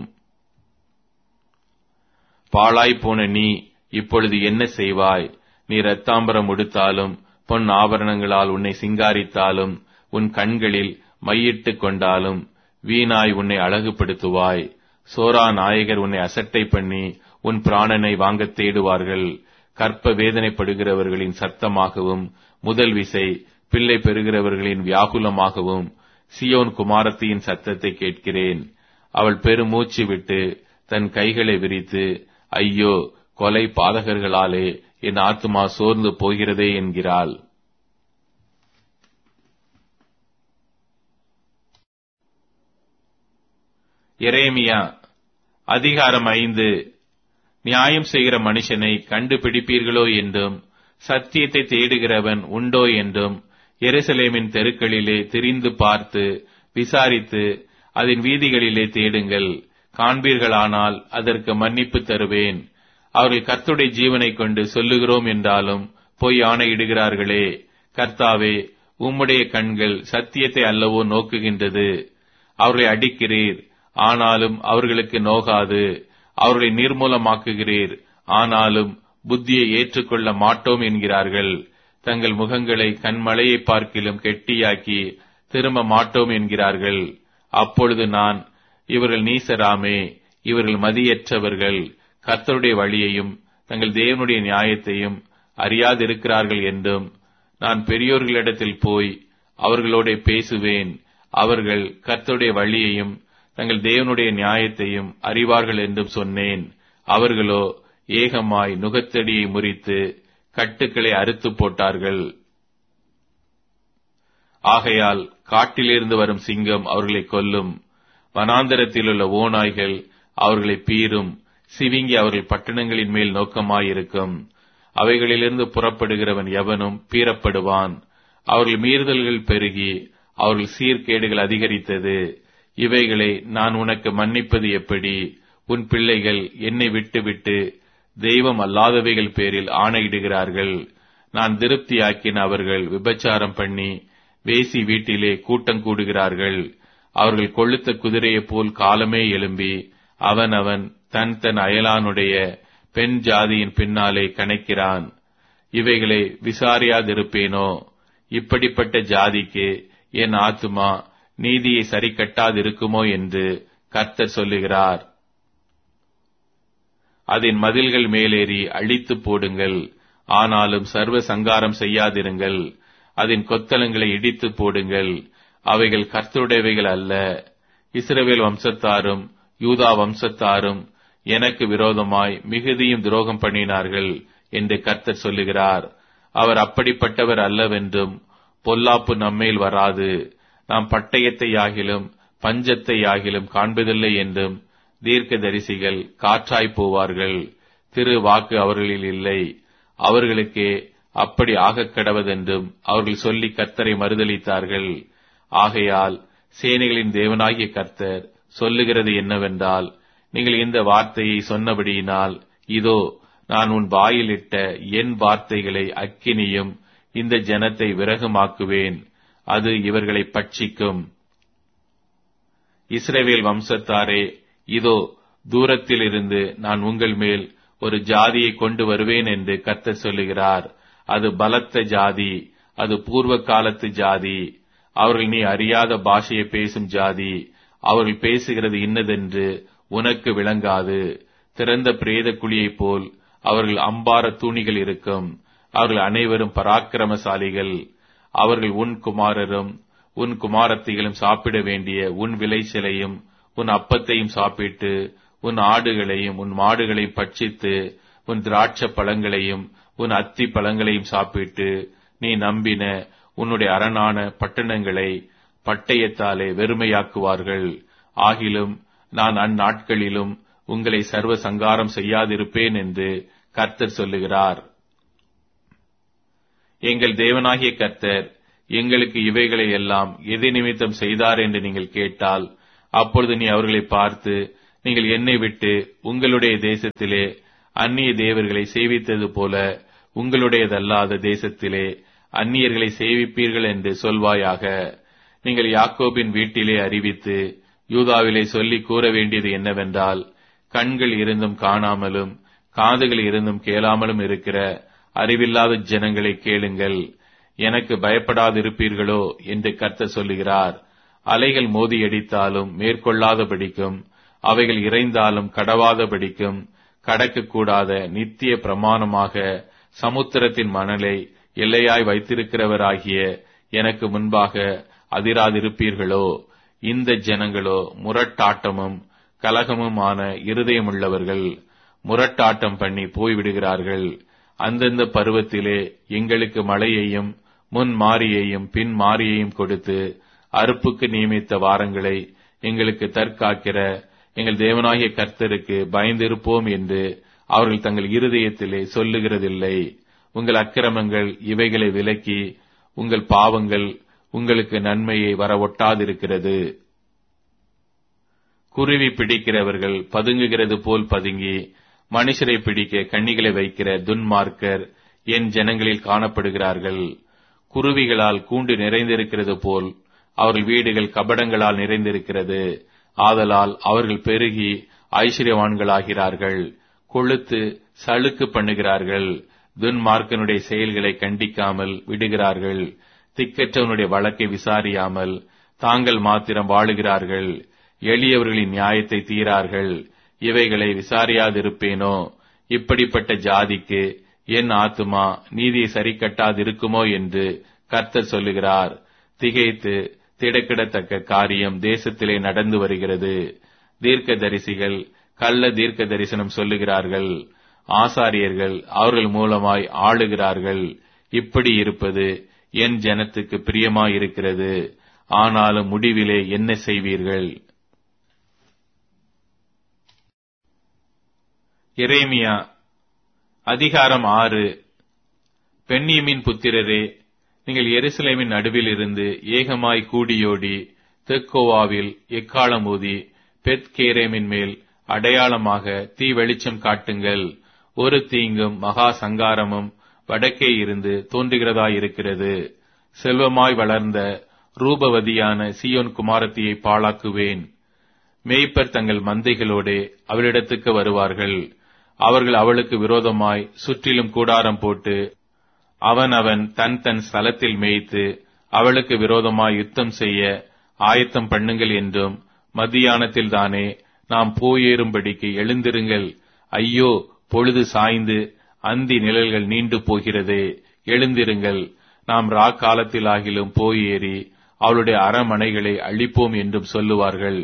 பாழாய்ப்போன நீ இப்பொழுது என்ன செய்வாய்? நீ இரத்தாம்பரம் உடுத்தாலும் பொன் ஆபரணங்களால் உன்னை சிங்காரித்தாலும் உன் கண்களில் மையிட்டுக் கொண்டாலும் வீணாய் உன்னை அழகுபடுத்துவாய். சோரா நாயகர் உன்னை அசட்டை பண்ணி உன் பிராணனை வாங்கத் தேடுவார்கள். கற்ப வேதனைப்படுகிறவர்களின் சத்தமாகவும் முதல் விசை பிள்ளை பெறுகிறவர்களின் வியாகுலமாகவும் சியோன் குமாரத்தியின் சத்தத்தை கேட்கிறேன். அவள் பெருமூச்சு விட்டு தன் கைகளை விரித்து, ஐயோ, கொலை பாதகர்களாலே என் ஆத்துமா சோர்ந்து போகிறதே என்கிறாள். எரேமியா அதிகாரம் ஐந்து. நியாயம் செய்கிற மனுஷனை கண்டுபிடிப்பீர்களோ என்றும் சத்தியத்தை தேடுகிறவன் உண்டோ என்றும் எருசலேமின் தெருக்களிலே திரிந்து பார்த்து விசாரித்து அதன் வீதிகளிலே தேடுங்கள். காண்பீர்களானால் அதற்கு மன்னிப்பு தருவேன். அவர்கள் கர்த்தருடைய ஜீவனை கொண்டு சொல்லுகிறோம் என்றாலும் பொய் ஆணையிடுகிறார்களே. கர்த்தாவே, உம்முடைய கண்கள் சத்தியத்தை அல்லவோ நோக்குகின்றது. அவர்களை அடிக்கிறீர், ஆனாலும் அவர்களுக்கு நோகாது. அவர்களை நிர்மூலமாக்குகிறீர், ஆனாலும் புத்தியை ஏற்றுக்கொள்ள மாட்டோம் என்கிறார்கள். தங்கள் முகங்களை கண்மலையை பார்க்கிலும் கெட்டியாக்கி திரும்ப மாட்டோம் என்கிறார்கள். அப்பொழுது நான், இவர்கள் நீசராமே, இவர்கள் மதியற்றவர்கள், கர்த்தருடைய வழியையும் தங்கள் தேவனுடைய நியாயத்தையும் அறியாதிருக்கிறார்கள் என்றும், நான் பெரியோர்களிடத்தில் போய் அவர்களோட பேசுவேன். அவர்கள் கர்த்தருடைய வழியையும் தங்கள் தேவனுடைய நியாயத்தையும் அறிவார்கள் என்றும் சொன்னேன். அவர்களோ ஏகமாய் நுகத்தடியை முறித்து கட்டுக்களை அறுத்து போட்டார்கள். ஆகையால் காட்டிலிருந்து வரும் சிங்கம் அவர்களை கொல்லும், வனாந்தரத்திலுள்ள ஓநாய்கள் அவர்களை பீறும். சிவிங்கி அவர்கள் பட்டணங்களின் மேல் நோக்கமாயிருக்கும். அவைகளிலிருந்து புறப்படுகிறவன் எவனும் பீறப்படுவான். அவர்கள் மீறுதல்கள் பெருகி அவர்கள் சீர்கேடுகள் அதிகரித்தது. இவைகளை நான் உனக்கு மன்னிப்பது எப்படி? உன் பிள்ளைகள் என்னை விட்டுவிட்டு தெய்வம் அல்லாதவைகள் பேரில் ஆணையிடுகிறார்கள். நான் திருப்தியாக்கின அவர்கள் விபச்சாரம் பண்ணி வேசி வீட்டிலே கூட்டம் கூடுகிறார்கள். அவர்கள் கொழுத்த குதிரையைப் போல் காலமே எழும்பி அவன் அவன் தன் தன் அயலானுடைய பெண் ஜாதியின் பின்னாலே கணைக்கிறான். இவைகளை விசாரியாதிருப்பேனோ? இப்படிப்பட்ட ஜாதிக்கு என் ஆத்துமா நீதியை சரி கட்டாதிருக்குமோ என்று கர்த்தர் சொல்லுகிறார். அதன் மதில்கள் மேலேறி அழித்து போடுங்கள், ஆனாலும் சர்வ சங்காரம் செய்யாதிருங்கள். அதன் கொத்தளங்களை இடித்து போடுங்கள், அவைகள் கர்த்தருடையவைகள் அல்ல. இஸ்ரவேல் வம்சத்தாரும் யூதா வம்சத்தாரும் எனக்கு விரோதமாய் மிகுதியும் துரோகம் பண்ணினார்கள் என்று கர்த்தர் சொல்லுகிறார். அவர் அப்படிப்பட்டவர் அல்லவென்றும் பொல்லாப்பு நம்மேல் வராது, நாம் பட்டயத்தை யாகிலும் பஞ்சத்தை யாகிலும் காண்பதில்லை என்றும் தீர்க்கதரிசிகள் காற்றாய் போவார்கள். திரு வாக்கு அவர்களில் இல்லை, அவர்களுக்கே அப்படி ஆகக் கடவதென்றும் அவர்கள் சொல்லி கர்த்தரை மறுதலித்தார்கள். ஆகையால் சேனைகளின் தேவனாகிய கர்த்தர் சொல்லுகிறது என்னவென்றால், நீங்கள் இந்த வார்த்தையை சொன்னபடியினால் இதோ நான் உன் வாயிலிட்ட என் வார்த்தைகளை அக்கினியும் இந்த ஜனத்தை விறகுமாக்குவேன், அது இவர்களை பட்சிக்கும். இஸ்ரவேல் வம்சத்தாரே, இதோ தூரத்தில் இருந்து நான் உங்கள் மேல் ஒரு ஜாதியை கொண்டு வருவேன் என்று கர்த்தர் சொல்லுகிறார். அது பலத்த ஜாதி, அது பூர்வ காலத்து ஜாதி. அவர்கள் நீ அறியாத பாஷையை பேசும் ஜாதி. அவர்கள் பேசுகிறது இன்னதென்று உனக்கு விளங்காது. திறந்த பிரேத குழியைப் போல் அவர்கள் அம்பார தூணிகள் இருக்கும். அவர்கள் அனைவரும் பராக்கிரமசாலிகள். அவர்கள் உன் குமாரரும் உன் குமாரத்திகளும் சாப்பிட வேண்டிய உன் விளைச்சலையும் உன் அப்பத்தையும் சாப்பிட்டு உன் ஆடுகளையும் உன் மாடுகளையும் பட்சித்து உன் திராட்சை பழங்களையும் உன் அத்தி பழங்களையும் சாப்பிட்டு நீ நம்பின உன்னுடைய அரணான பட்டணங்களை பட்டயத்தாலே வெறுமையாக்குவார்கள். ஆகிலும் நான் அந்நாட்களிலும் உங்களை சர்வ சங்காரம் செய்யாதிருப்பேன் என்று கர்த்தர் சொல்லுகிறார். எங்கள் தேவனாகிய கர்த்தர்
எங்களுக்கு இவைகளை எல்லாம் எது நிமித்தம் செய்தார் என்று நீங்கள் கேட்டால், அப்பொழுது நீ அவர்களை பார்த்து, நீங்கள் என்னை விட்டு உங்களுடைய தேசத்திலே அந்நிய தேவர்களை சேவித்தது போல உங்களுடையதல்லாத தேசத்திலே அந்நியர்களை சேவிப்பீர்கள் என்று சொல்வாயாக. நீங்கள் யாக்கோபின் வீட்டிலே அறிவித்து யூதாவிலே சொல்லி கூற வேண்டியது என்னவென்றால், கண்கள் இருந்தும் காணாமலும் காதுகள் இருந்தும் கேளாமலும் இருக்கிற அறிவில்லாத ஜனங்களை கேளுங்கள், எனக்கு பயப்படாதிருப்பீர்களோ என்று கர்த்தர் சொல்லுகிறார். அலைகள் மோதியடித்தாலும் மேற்கொள்ளாதபடிக்கும், அவைகள் இறைந்தாலும் கடவாதபடிக்கும் கடக்கக்கூடாத நித்திய பிரமாணமாக சமுத்திரத்தின் மணலை எல்லையாய் வைத்திருக்கிறவராகிய எனக்கு முன்பாக அதிராதிருப்பீர்களோ? இந்த ஜனங்களோ முரட்டாட்டமும் கலகமுமான இருதயமுள்ளவர்கள், முரட்டாட்டம் பண்ணி போய்விடுகிறார்கள். அந்தந்த பருவத்திலே எங்களுக்கு மழையையும் முன் மாரியையும் பின் மாரியையும் கொடுத்து அறுப்புக்கு நியமித்த வாரங்களை எங்களுக்கு தற்காக்கிற எங்கள் தேவனாகிய கர்த்தருக்கு பயந்திருப்போம் என்று அவர்கள் தங்கள் இருதயத்திலே சொல்லுகிறதில்லை. உங்கள் அக்கிரமங்கள் இவைகளை விலக்கி உங்கள் பாவங்கள் உங்களுக்கு நன்மையை வர ஒட்டாதிருக்கிறது. குருவி பிடிக்கிறவர்கள் பதுங்குகிறது போல் பதுங்கி மனுஷரை பிடிக்க கண்ணிகளை வைக்கிற துன்மார்க்கர் என் ஜனங்களில் காணப்படுகிறார்கள். குருவிகளால் கூண்டு நிறைந்திருக்கிறது போல் அவர்கள் வீடுகள் கபடங்களால் நிறைந்திருக்கிறது. ஆதலால் அவர்கள் பெருகி ஐஸ்வர்யவான்களாகிறார்கள், கொழுத்து சளுக்கு பண்ணுகிறார்கள். துன்மார்க்கனுடைய செயல்களை கண்டிக்காமல் விடுகிறார்கள். திக்கற்றவனுடைய வழக்கை விசாரியாமல் தாங்கள் மாத்திரம் வாழுகிறார்கள். எளியவர்களின் நியாயத்தை தீரார்கள். இவைகளை விசாரியாதிருப்பேனோ? இப்படிப்பட்ட ஜாதிக்கு என் ஆத்துமா நீதியை சரி கட்டாதிருக்குமோ என்று கர்த்தர் சொல்லுகிறார். திகைத்து திடக்கிடத்தக்க காரியம் தேசத்திலே நடந்து வருகிறது. தீர்க்க தரிசிகள் கள்ள தீர்க்க தரிசனம் சொல்லுகிறார்கள். ஆசாரியர்கள் அவர்கள் மூலமாய் ஆளுகிறார்கள். இப்படி இருப்பது என் ஜனத்துக்கு பிரியமாயிருக்கிறது. ஆனாலும் முடிவிலே என்ன செய்வீர்கள்? எரேமியா அதிகாரம் ஆறு. பென்யமீன் புத்திரரே, நீங்கள் எருசலேமின் நடுவில் இருந்து ஏகமாய் கூடியோடி தெக்கோவாவில் எக்காளம் ஊதி பெத் கேரேமின் மேல் அடையாளமாக தீ வெளிச்சம் காட்டுங்கள். ஒரு தீங்கும் மகா சங்காரமும் வடக்கே இருந்து தோன்றுகிறதாயிருக்கிறது. செல்வமாய் வளர்ந்த ரூபவதியான சீயோன் குமாரத்தியை பாழாக்குவேன். மேய்ப்பர் தங்கள் மந்தைகளோடே அவளிடத்துக்கு வருவார்கள். அவர்கள் அவளுக்கு விரோதமாய் சுற்றிலும் கூடாரம் போட்டு அவன் அவன் தன் தன் ஸ்தலத்தில் மேய்த்து அவளுக்கு விரோதமாய் யுத்தம் செய்ய ஆயத்தம் பண்ணுங்கள் என்றும், மத்தியானத்தில் தானே நாம் போயேறும்படிக்கு எழுந்திருங்கள். ஐயோ, பொழுது சாய்ந்து அந்தி நிழல்கள் நீண்டு போகிறதே, எழுந்திருங்கள், நாம் ரா காலத்திலாகிலும் போயேறி அவளுடைய அரமனைகளை அழிப்போம் என்றும் சொல்லுவார்கள்.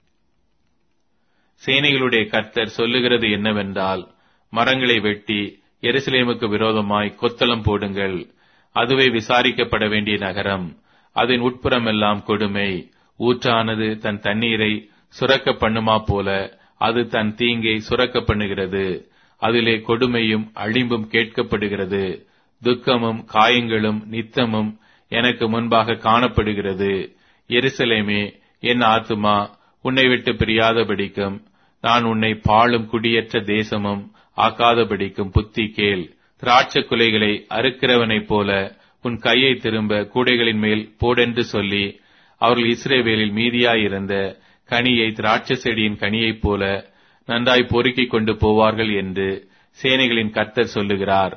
சேனைகளுடைய கர்த்தர் சொல்லுகிறது என்னவென்றால், மரங்களை வெட்டி எருசலேமுக்கு விரோதமாய் கொத்தளம் போடுங்கள். அதுவே விசாரிக்கப்பட வேண்டிய நகரம். அதன் உட்புறமெல்லாம் கொடுமை. ஊற்றானது தன் தண்ணீரை சுரக்க பண்ணுமா போல அது தன் தீங்கை சுரக்க பண்ணுகிறது. அதிலே கொடுமையும் அழிம்பும் கேட்கப்படுகிறது. துக்கமும் காயங்களும் நித்தமும் எனக்கு முன்பாக காணப்படுகிறது. எருசலேமே, என் ஆத்துமா உன்னை விட்டு பிரியாதபடிக்கும் நான் உன்னை பாழும் குடியற்ற தேசமும் ஆக்காதபடிக்கும் புத்தி கேள். திராட்சை குலைகளை அறுக்கிறவனைப் போல உன் கையை திரும்ப கூடைகளின் மேல் போடென்று சொல்லி, அவர்கள் இஸ்ரவேலில் மீதியாயிருந்த கனியை திராட்சை செடியின் கனியைப் போல நன்றாய் பொறுக்கிக் கொண்டு போவார்கள் என்று சேனைகளின் கர்த்தர் சொல்லுகிறார்.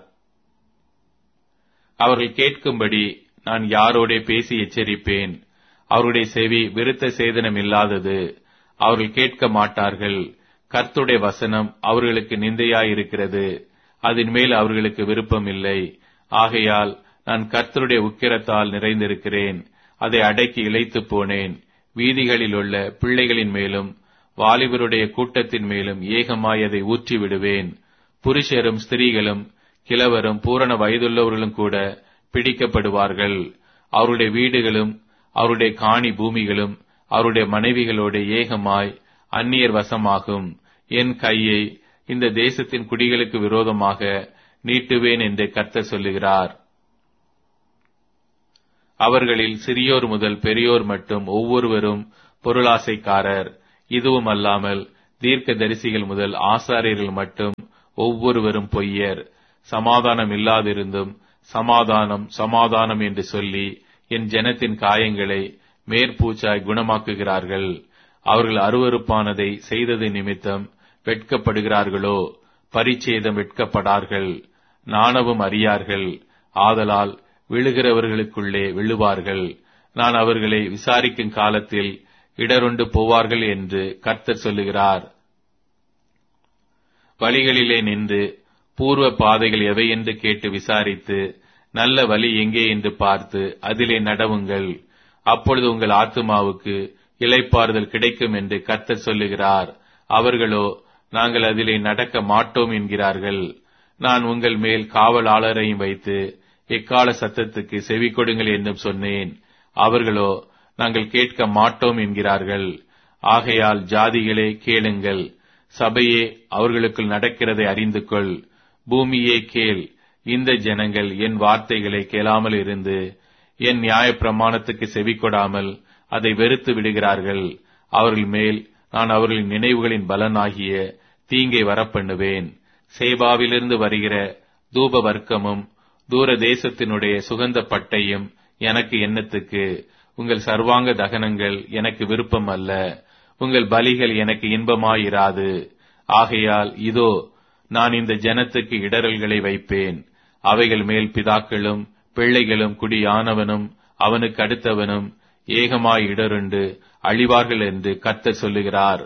அவர்கள் கேட்கும்படி நான் யாரோடே பேசி எச்சரிப்பேன். அவருடைய செவி விருத்த சேதனம் இல்லாதது. அவர்கள் கேட்க மாட்டார்கள். கர்த்தருடைய வசனம் அவர்களுக்கு நிந்தையாயிருக்கிறது. அதன் மேல் அவர்களுக்கு விருப்பம் இல்லை. ஆகையால் நான் கர்த்தருடைய உக்கிரத்தால் நிறைந்திருக்கிறேன். அதை அடக்கி இளைத்து போனேன். வீதிகளில் உள்ள பிள்ளைகளின் மேலும் வாலிபருடைய கூட்டத்தின் மேலும் ஏகமாய் அதை ஊற்றி விடுவேன். புருஷரும் ஸ்திரீகளும் கிழவரும் பூரண வயதுள்ளவர்களும் கூட பிடிக்கப்படுவார்கள். அவருடைய வீடுகளும் அவருடைய காணி பூமிகளும் அவருடைய மனைவிகளோட ஏகமாய் அந்நியர் வசமாகும். என் கையை இந்த தேசத்தின் குடிகளுக்கு விரோதமாக நீட்டுவேன் என்று கர்த்தர் சொல்லுகிறார். அவர்களில் சிறியோர் முதல் பெரியோர் மட்டும் ஒவ்வொருவரும் பொருளாசைக்காரர். இதுவும் அல்லாமல் தீர்க்க தரிசிகள் முதல் ஆசாரியர்கள் மட்டும் ஒவ்வொருவரும் பொய்யர். சமாதானம் இல்லாதிருந்தும் சமாதானம் சமாதானம் என்று சொல்லி என் ஜனத்தின் காயங்களை மேற்பூச்சாய் குணமாக்குகிறார்கள். அவர்கள் அருவருப்பானதை செய்தது நிமித்தம் வெட்கப்படுகிறார்களோ? பரிச்சேதம் வெட்கப்படார்கள், நாணவும் அறியார்கள். ஆதலால் விழுகிறவர்களுக்குள்ளே விழுவார்கள். நான் அவர்களை விசாரிக்கும் காலத்தில் இடருண்டு போவார்கள் என்று கர்த்தர் சொல்லுகிறார். வழிகளிலே நின்று பூர்வ பாதைகள் எவை என்று கேட்டு விசாரித்து நல்ல வழி எங்கே என்று பார்த்து அதிலே நடவுங்கள். அப்பொழுது உங்கள் ஆத்துமாவுக்கு இளைப்பாறுதல் கிடைக்கும் என்று கர்த்தர் சொல்லுகிறார். அவர்களோ நாங்கள் அதிலே நடக்க மாட்டோம் என்கிறார்கள். நான் உங்கள் மேல் காவலாளரையும் வைத்து எக்கால சத்தத்துக்கு செவி கொடுங்கள் என்றும் சொன்னேன். அவர்களோ நாங்கள் கேட்க மாட்டோம் என்கிறார்கள். ஆகையால் ஜாதிகளே கேளுங்கள், சபையே அவர்களுக்குள் நடக்கிறதை அறிந்து கொள். பூமியே கேள், இந்த ஜனங்கள் என் வார்த்தைகளை கேளாமல் இருந்து என் நியாய பிரமாணத்துக்கு செவி கொடாமல் அதை வெறுத்து விடுகிறார்கள். அவர்கள் மேல் நான் அவர்களின் நினைவுகளின் பலனாகிய தீங்கை வரப்பண்ணுவேன். சேபாவிலிருந்து வருகிற தூப வர்க்கமும் தூர தேசத்தினுடைய சுகந்த பட்டையும் எனக்கு எண்ணத்துக்கு. உங்கள் சர்வாங்க தகனங்கள் எனக்கு விருப்பம் அல்ல, உங்கள் பலிகள் எனக்கு இன்பமாயிராது. ஆகையால் இதோ நான் இந்த ஜனத்துக்கு இடரல்களை வைப்பேன். அவைகள் மேல் பிதாக்களும் பிள்ளைகளும் குடியானவனும் அவனுக்கு அடுத்தவனும் ஏகமாய் இடருண்டு அழிவார்கள் என்று கர்த்தர் சொல்லுகிறார்.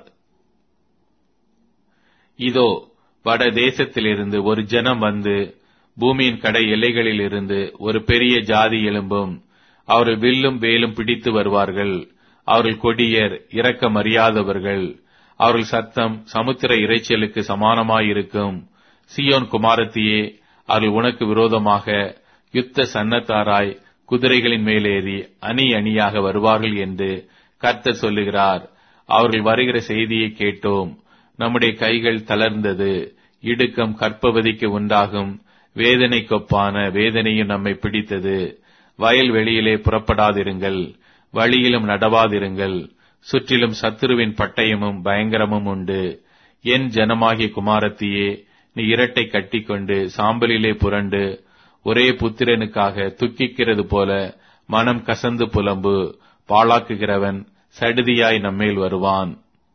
இதோ வட தேசத்திலிருந்து ஒரு ஜனம் வந்து பூமியின் கடை எல்லைகளில் இருந்து ஒரு பெரிய ஜாதி எழும்பும். அவர்கள் வில்லும் வேலும் பிடித்து வருவார்கள். அவர்கள் கொடியர், இரக்கம் அறியாதவர்கள். அவர்கள் சத்தம் சமுத்திர இரைச்சலுக்கு சமானமாயிருக்கும். சீயோன் குமாரத்தியே, அவர்கள் உனக்கு விரோதமாக யுத்த சன்னத்தாராய் குதிரைகளின் மேலேறி அணி அணியாக வருவார்கள் என்று கர்த்தர் சொல்லுகிறார். அவர்கள் வருகிற செய்தியை கேட்டோம். நம்முடைய கைகள் தளர்ந்தது. இடுக்கம் கற்பவதிக்கு உண்டாகும் வேதனைக்கொப்பான வேதனையும் நம்மை பிடித்தது. வயல் வெளியிலே புறப்படாதிருங்கள், வழியிலும் நடவாதிருங்கள். சுற்றிலும் சத்துருவின் பட்டயமும் பயங்கரமும் உண்டு. என் ஜனமாகிய குமாரத்தியே, நீ இரட்டை கட்டிக்கொண்டு சாம்பலிலே புரண்டு ஒரே புத்திரனுக்காக துக்கிக்கிறது போல மனம் கசந்து புலம்பு. பாழாக்குகிறவன் சடுதியாய் நம்மேல் வருவான்.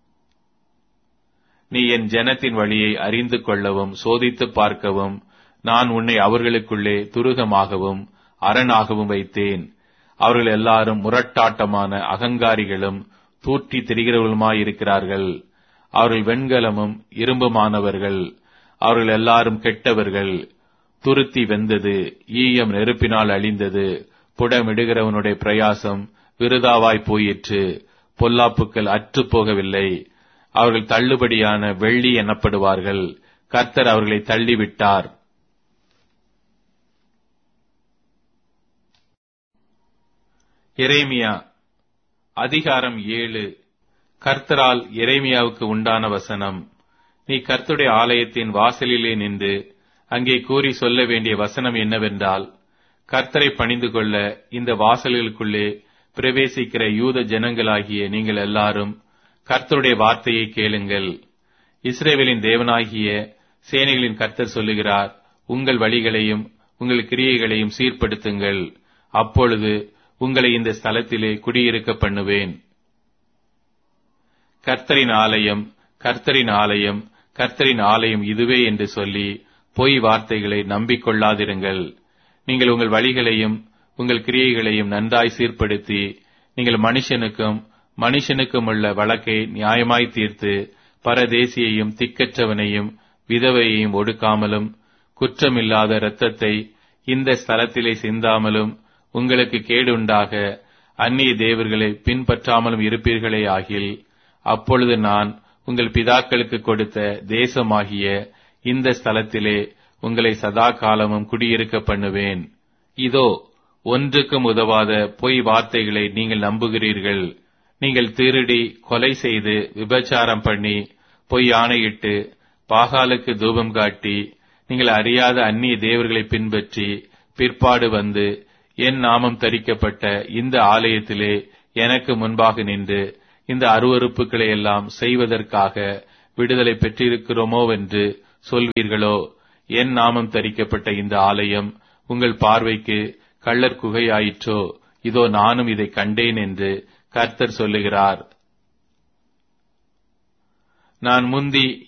நீ என் ஜனத்தின் வழியை அறிந்து கொள்ளவும் சோதித்து பார்க்கவும் நான் உன்னை அவர்களுக்குள்ளே துருகமாகவும் அரணாகவும் வைத்தேன். அவர்கள் எல்லாரும் முரட்டாட்டமான அகங்காரிகளும் தூற்றி திரிகிறவர்களுமாயிருக்கிறார்கள். அவர்கள் வெண்கலமும் இரும்புமானவர்கள். அவர்கள் எல்லாரும் கெட்டவர்கள். துருத்தி வெந்தது, ஈயம் நெருப்பினால் அழிந்தது. புடமிடுகிறவனுடைய பிரயாசம் விருதாவாய் போயிற்று. பொல்லாப்புக்கள் அற்று போகவில்லை. அவர்கள் தள்ளுபடியான வெள்ளி எனப்படுவார்கள். கர்த்தர் அவர்களை தள்ளிவிட்டார். எரேமியா அதிகாரம் ஏழு. கர்த்தரால் எரேமியாவுக்கு உண்டான வசனம். நீ கர்த்தருடைய ஆலயத்தின் வாசலிலே நின்று அங்கே கூறி சொல்ல வேண்டிய வசனம் என்னவென்றால், கர்த்தரை பணிந்து கொள்ள இந்த வாசல்களுக்குள்ளே பிரவேசிக்கிற யூத ஜனங்களாகிய நீங்கள் எல்லாரும் கர்த்தருடைய வார்த்தையை கேளுங்கள். இஸ்ரவேலின் தேவனாகிய சேனைகளின் கர்த்தர் சொல்லுகிறார், உங்கள் வழிகளையும் உங்கள் கிரியைகளையும் சீர்படுத்துங்கள். அப்பொழுது உங்களை இந்த ஸ்தலத்திலே குடியிருக்க பண்ணுவேன். கர்த்தரின் ஆலயம், கர்த்தரின் ஆலயம், கர்த்தரின் ஆலயம் இதுவே என்று சொல்லி பொய் வார்த்தைகளை நம்பிக்கொள்ளாதிருங்கள். நீங்கள் உங்கள் வழிகளையும் உங்கள் கிரியைகளையும் நன்றாய் சீர்படுத்தி நீங்கள் மனுஷனுக்கும் மனுஷனுக்கும் உள்ள வழக்கை நியாயமாய் தீர்த்து பரதேசியையும் திக்கற்றவனையும் விதவையையும் ஒடுக்காமலும் குற்றமில்லாத இரத்தத்தை இந்த ஸ்தலத்திலே சிந்தாமலும் உங்களுக்கு கேடுண்டாக அந்நிய தேவர்களை பின்பற்றாமலும் இருப்பீர்களே ஆகில், அப்பொழுது நான் உங்கள் பிதாக்களுக்கு கொடுத்த தேசமாகிய இந்த ஸ்தலத்திலே உங்களை சதா காலமும் குடியிருக்க பண்ணுவேன். இதோ ஒன்றுக்கும் உதவாத பொய் வார்த்தைகளை நீங்கள் நம்புகிறீர்கள். நீங்கள் திருடி, கொலை செய்து, விபச்சாரம் பண்ணி, பொய் ஆணையிட்டு, பாகாலுக்கு தூபம் காட்டி, நீங்கள் அறியாத அந்நிய தேவர்களை பின்பற்றி பிற்பாடு வந்து என் நாமம் தரிக்கப்பட்ட இந்த ஆலயத்திலே எனக்கு முன்பாக நின்று இந்த அருவருப்புகளை எல்லாம் செய்வதற்காக விடுதலை பெற்றிருக்கிறோமோவென்று சொல்வீர்களோ? என் நாமம் தரிக்கப்பட்ட இந்த ஆலயம் உங்கள் பார்வைக்கு கள்ளர் குகையாயிற்றோ? இதோ நானும் இதை கண்டேன் என்று கர்த்தர் சொல்லுகிறார். நான் முந்தி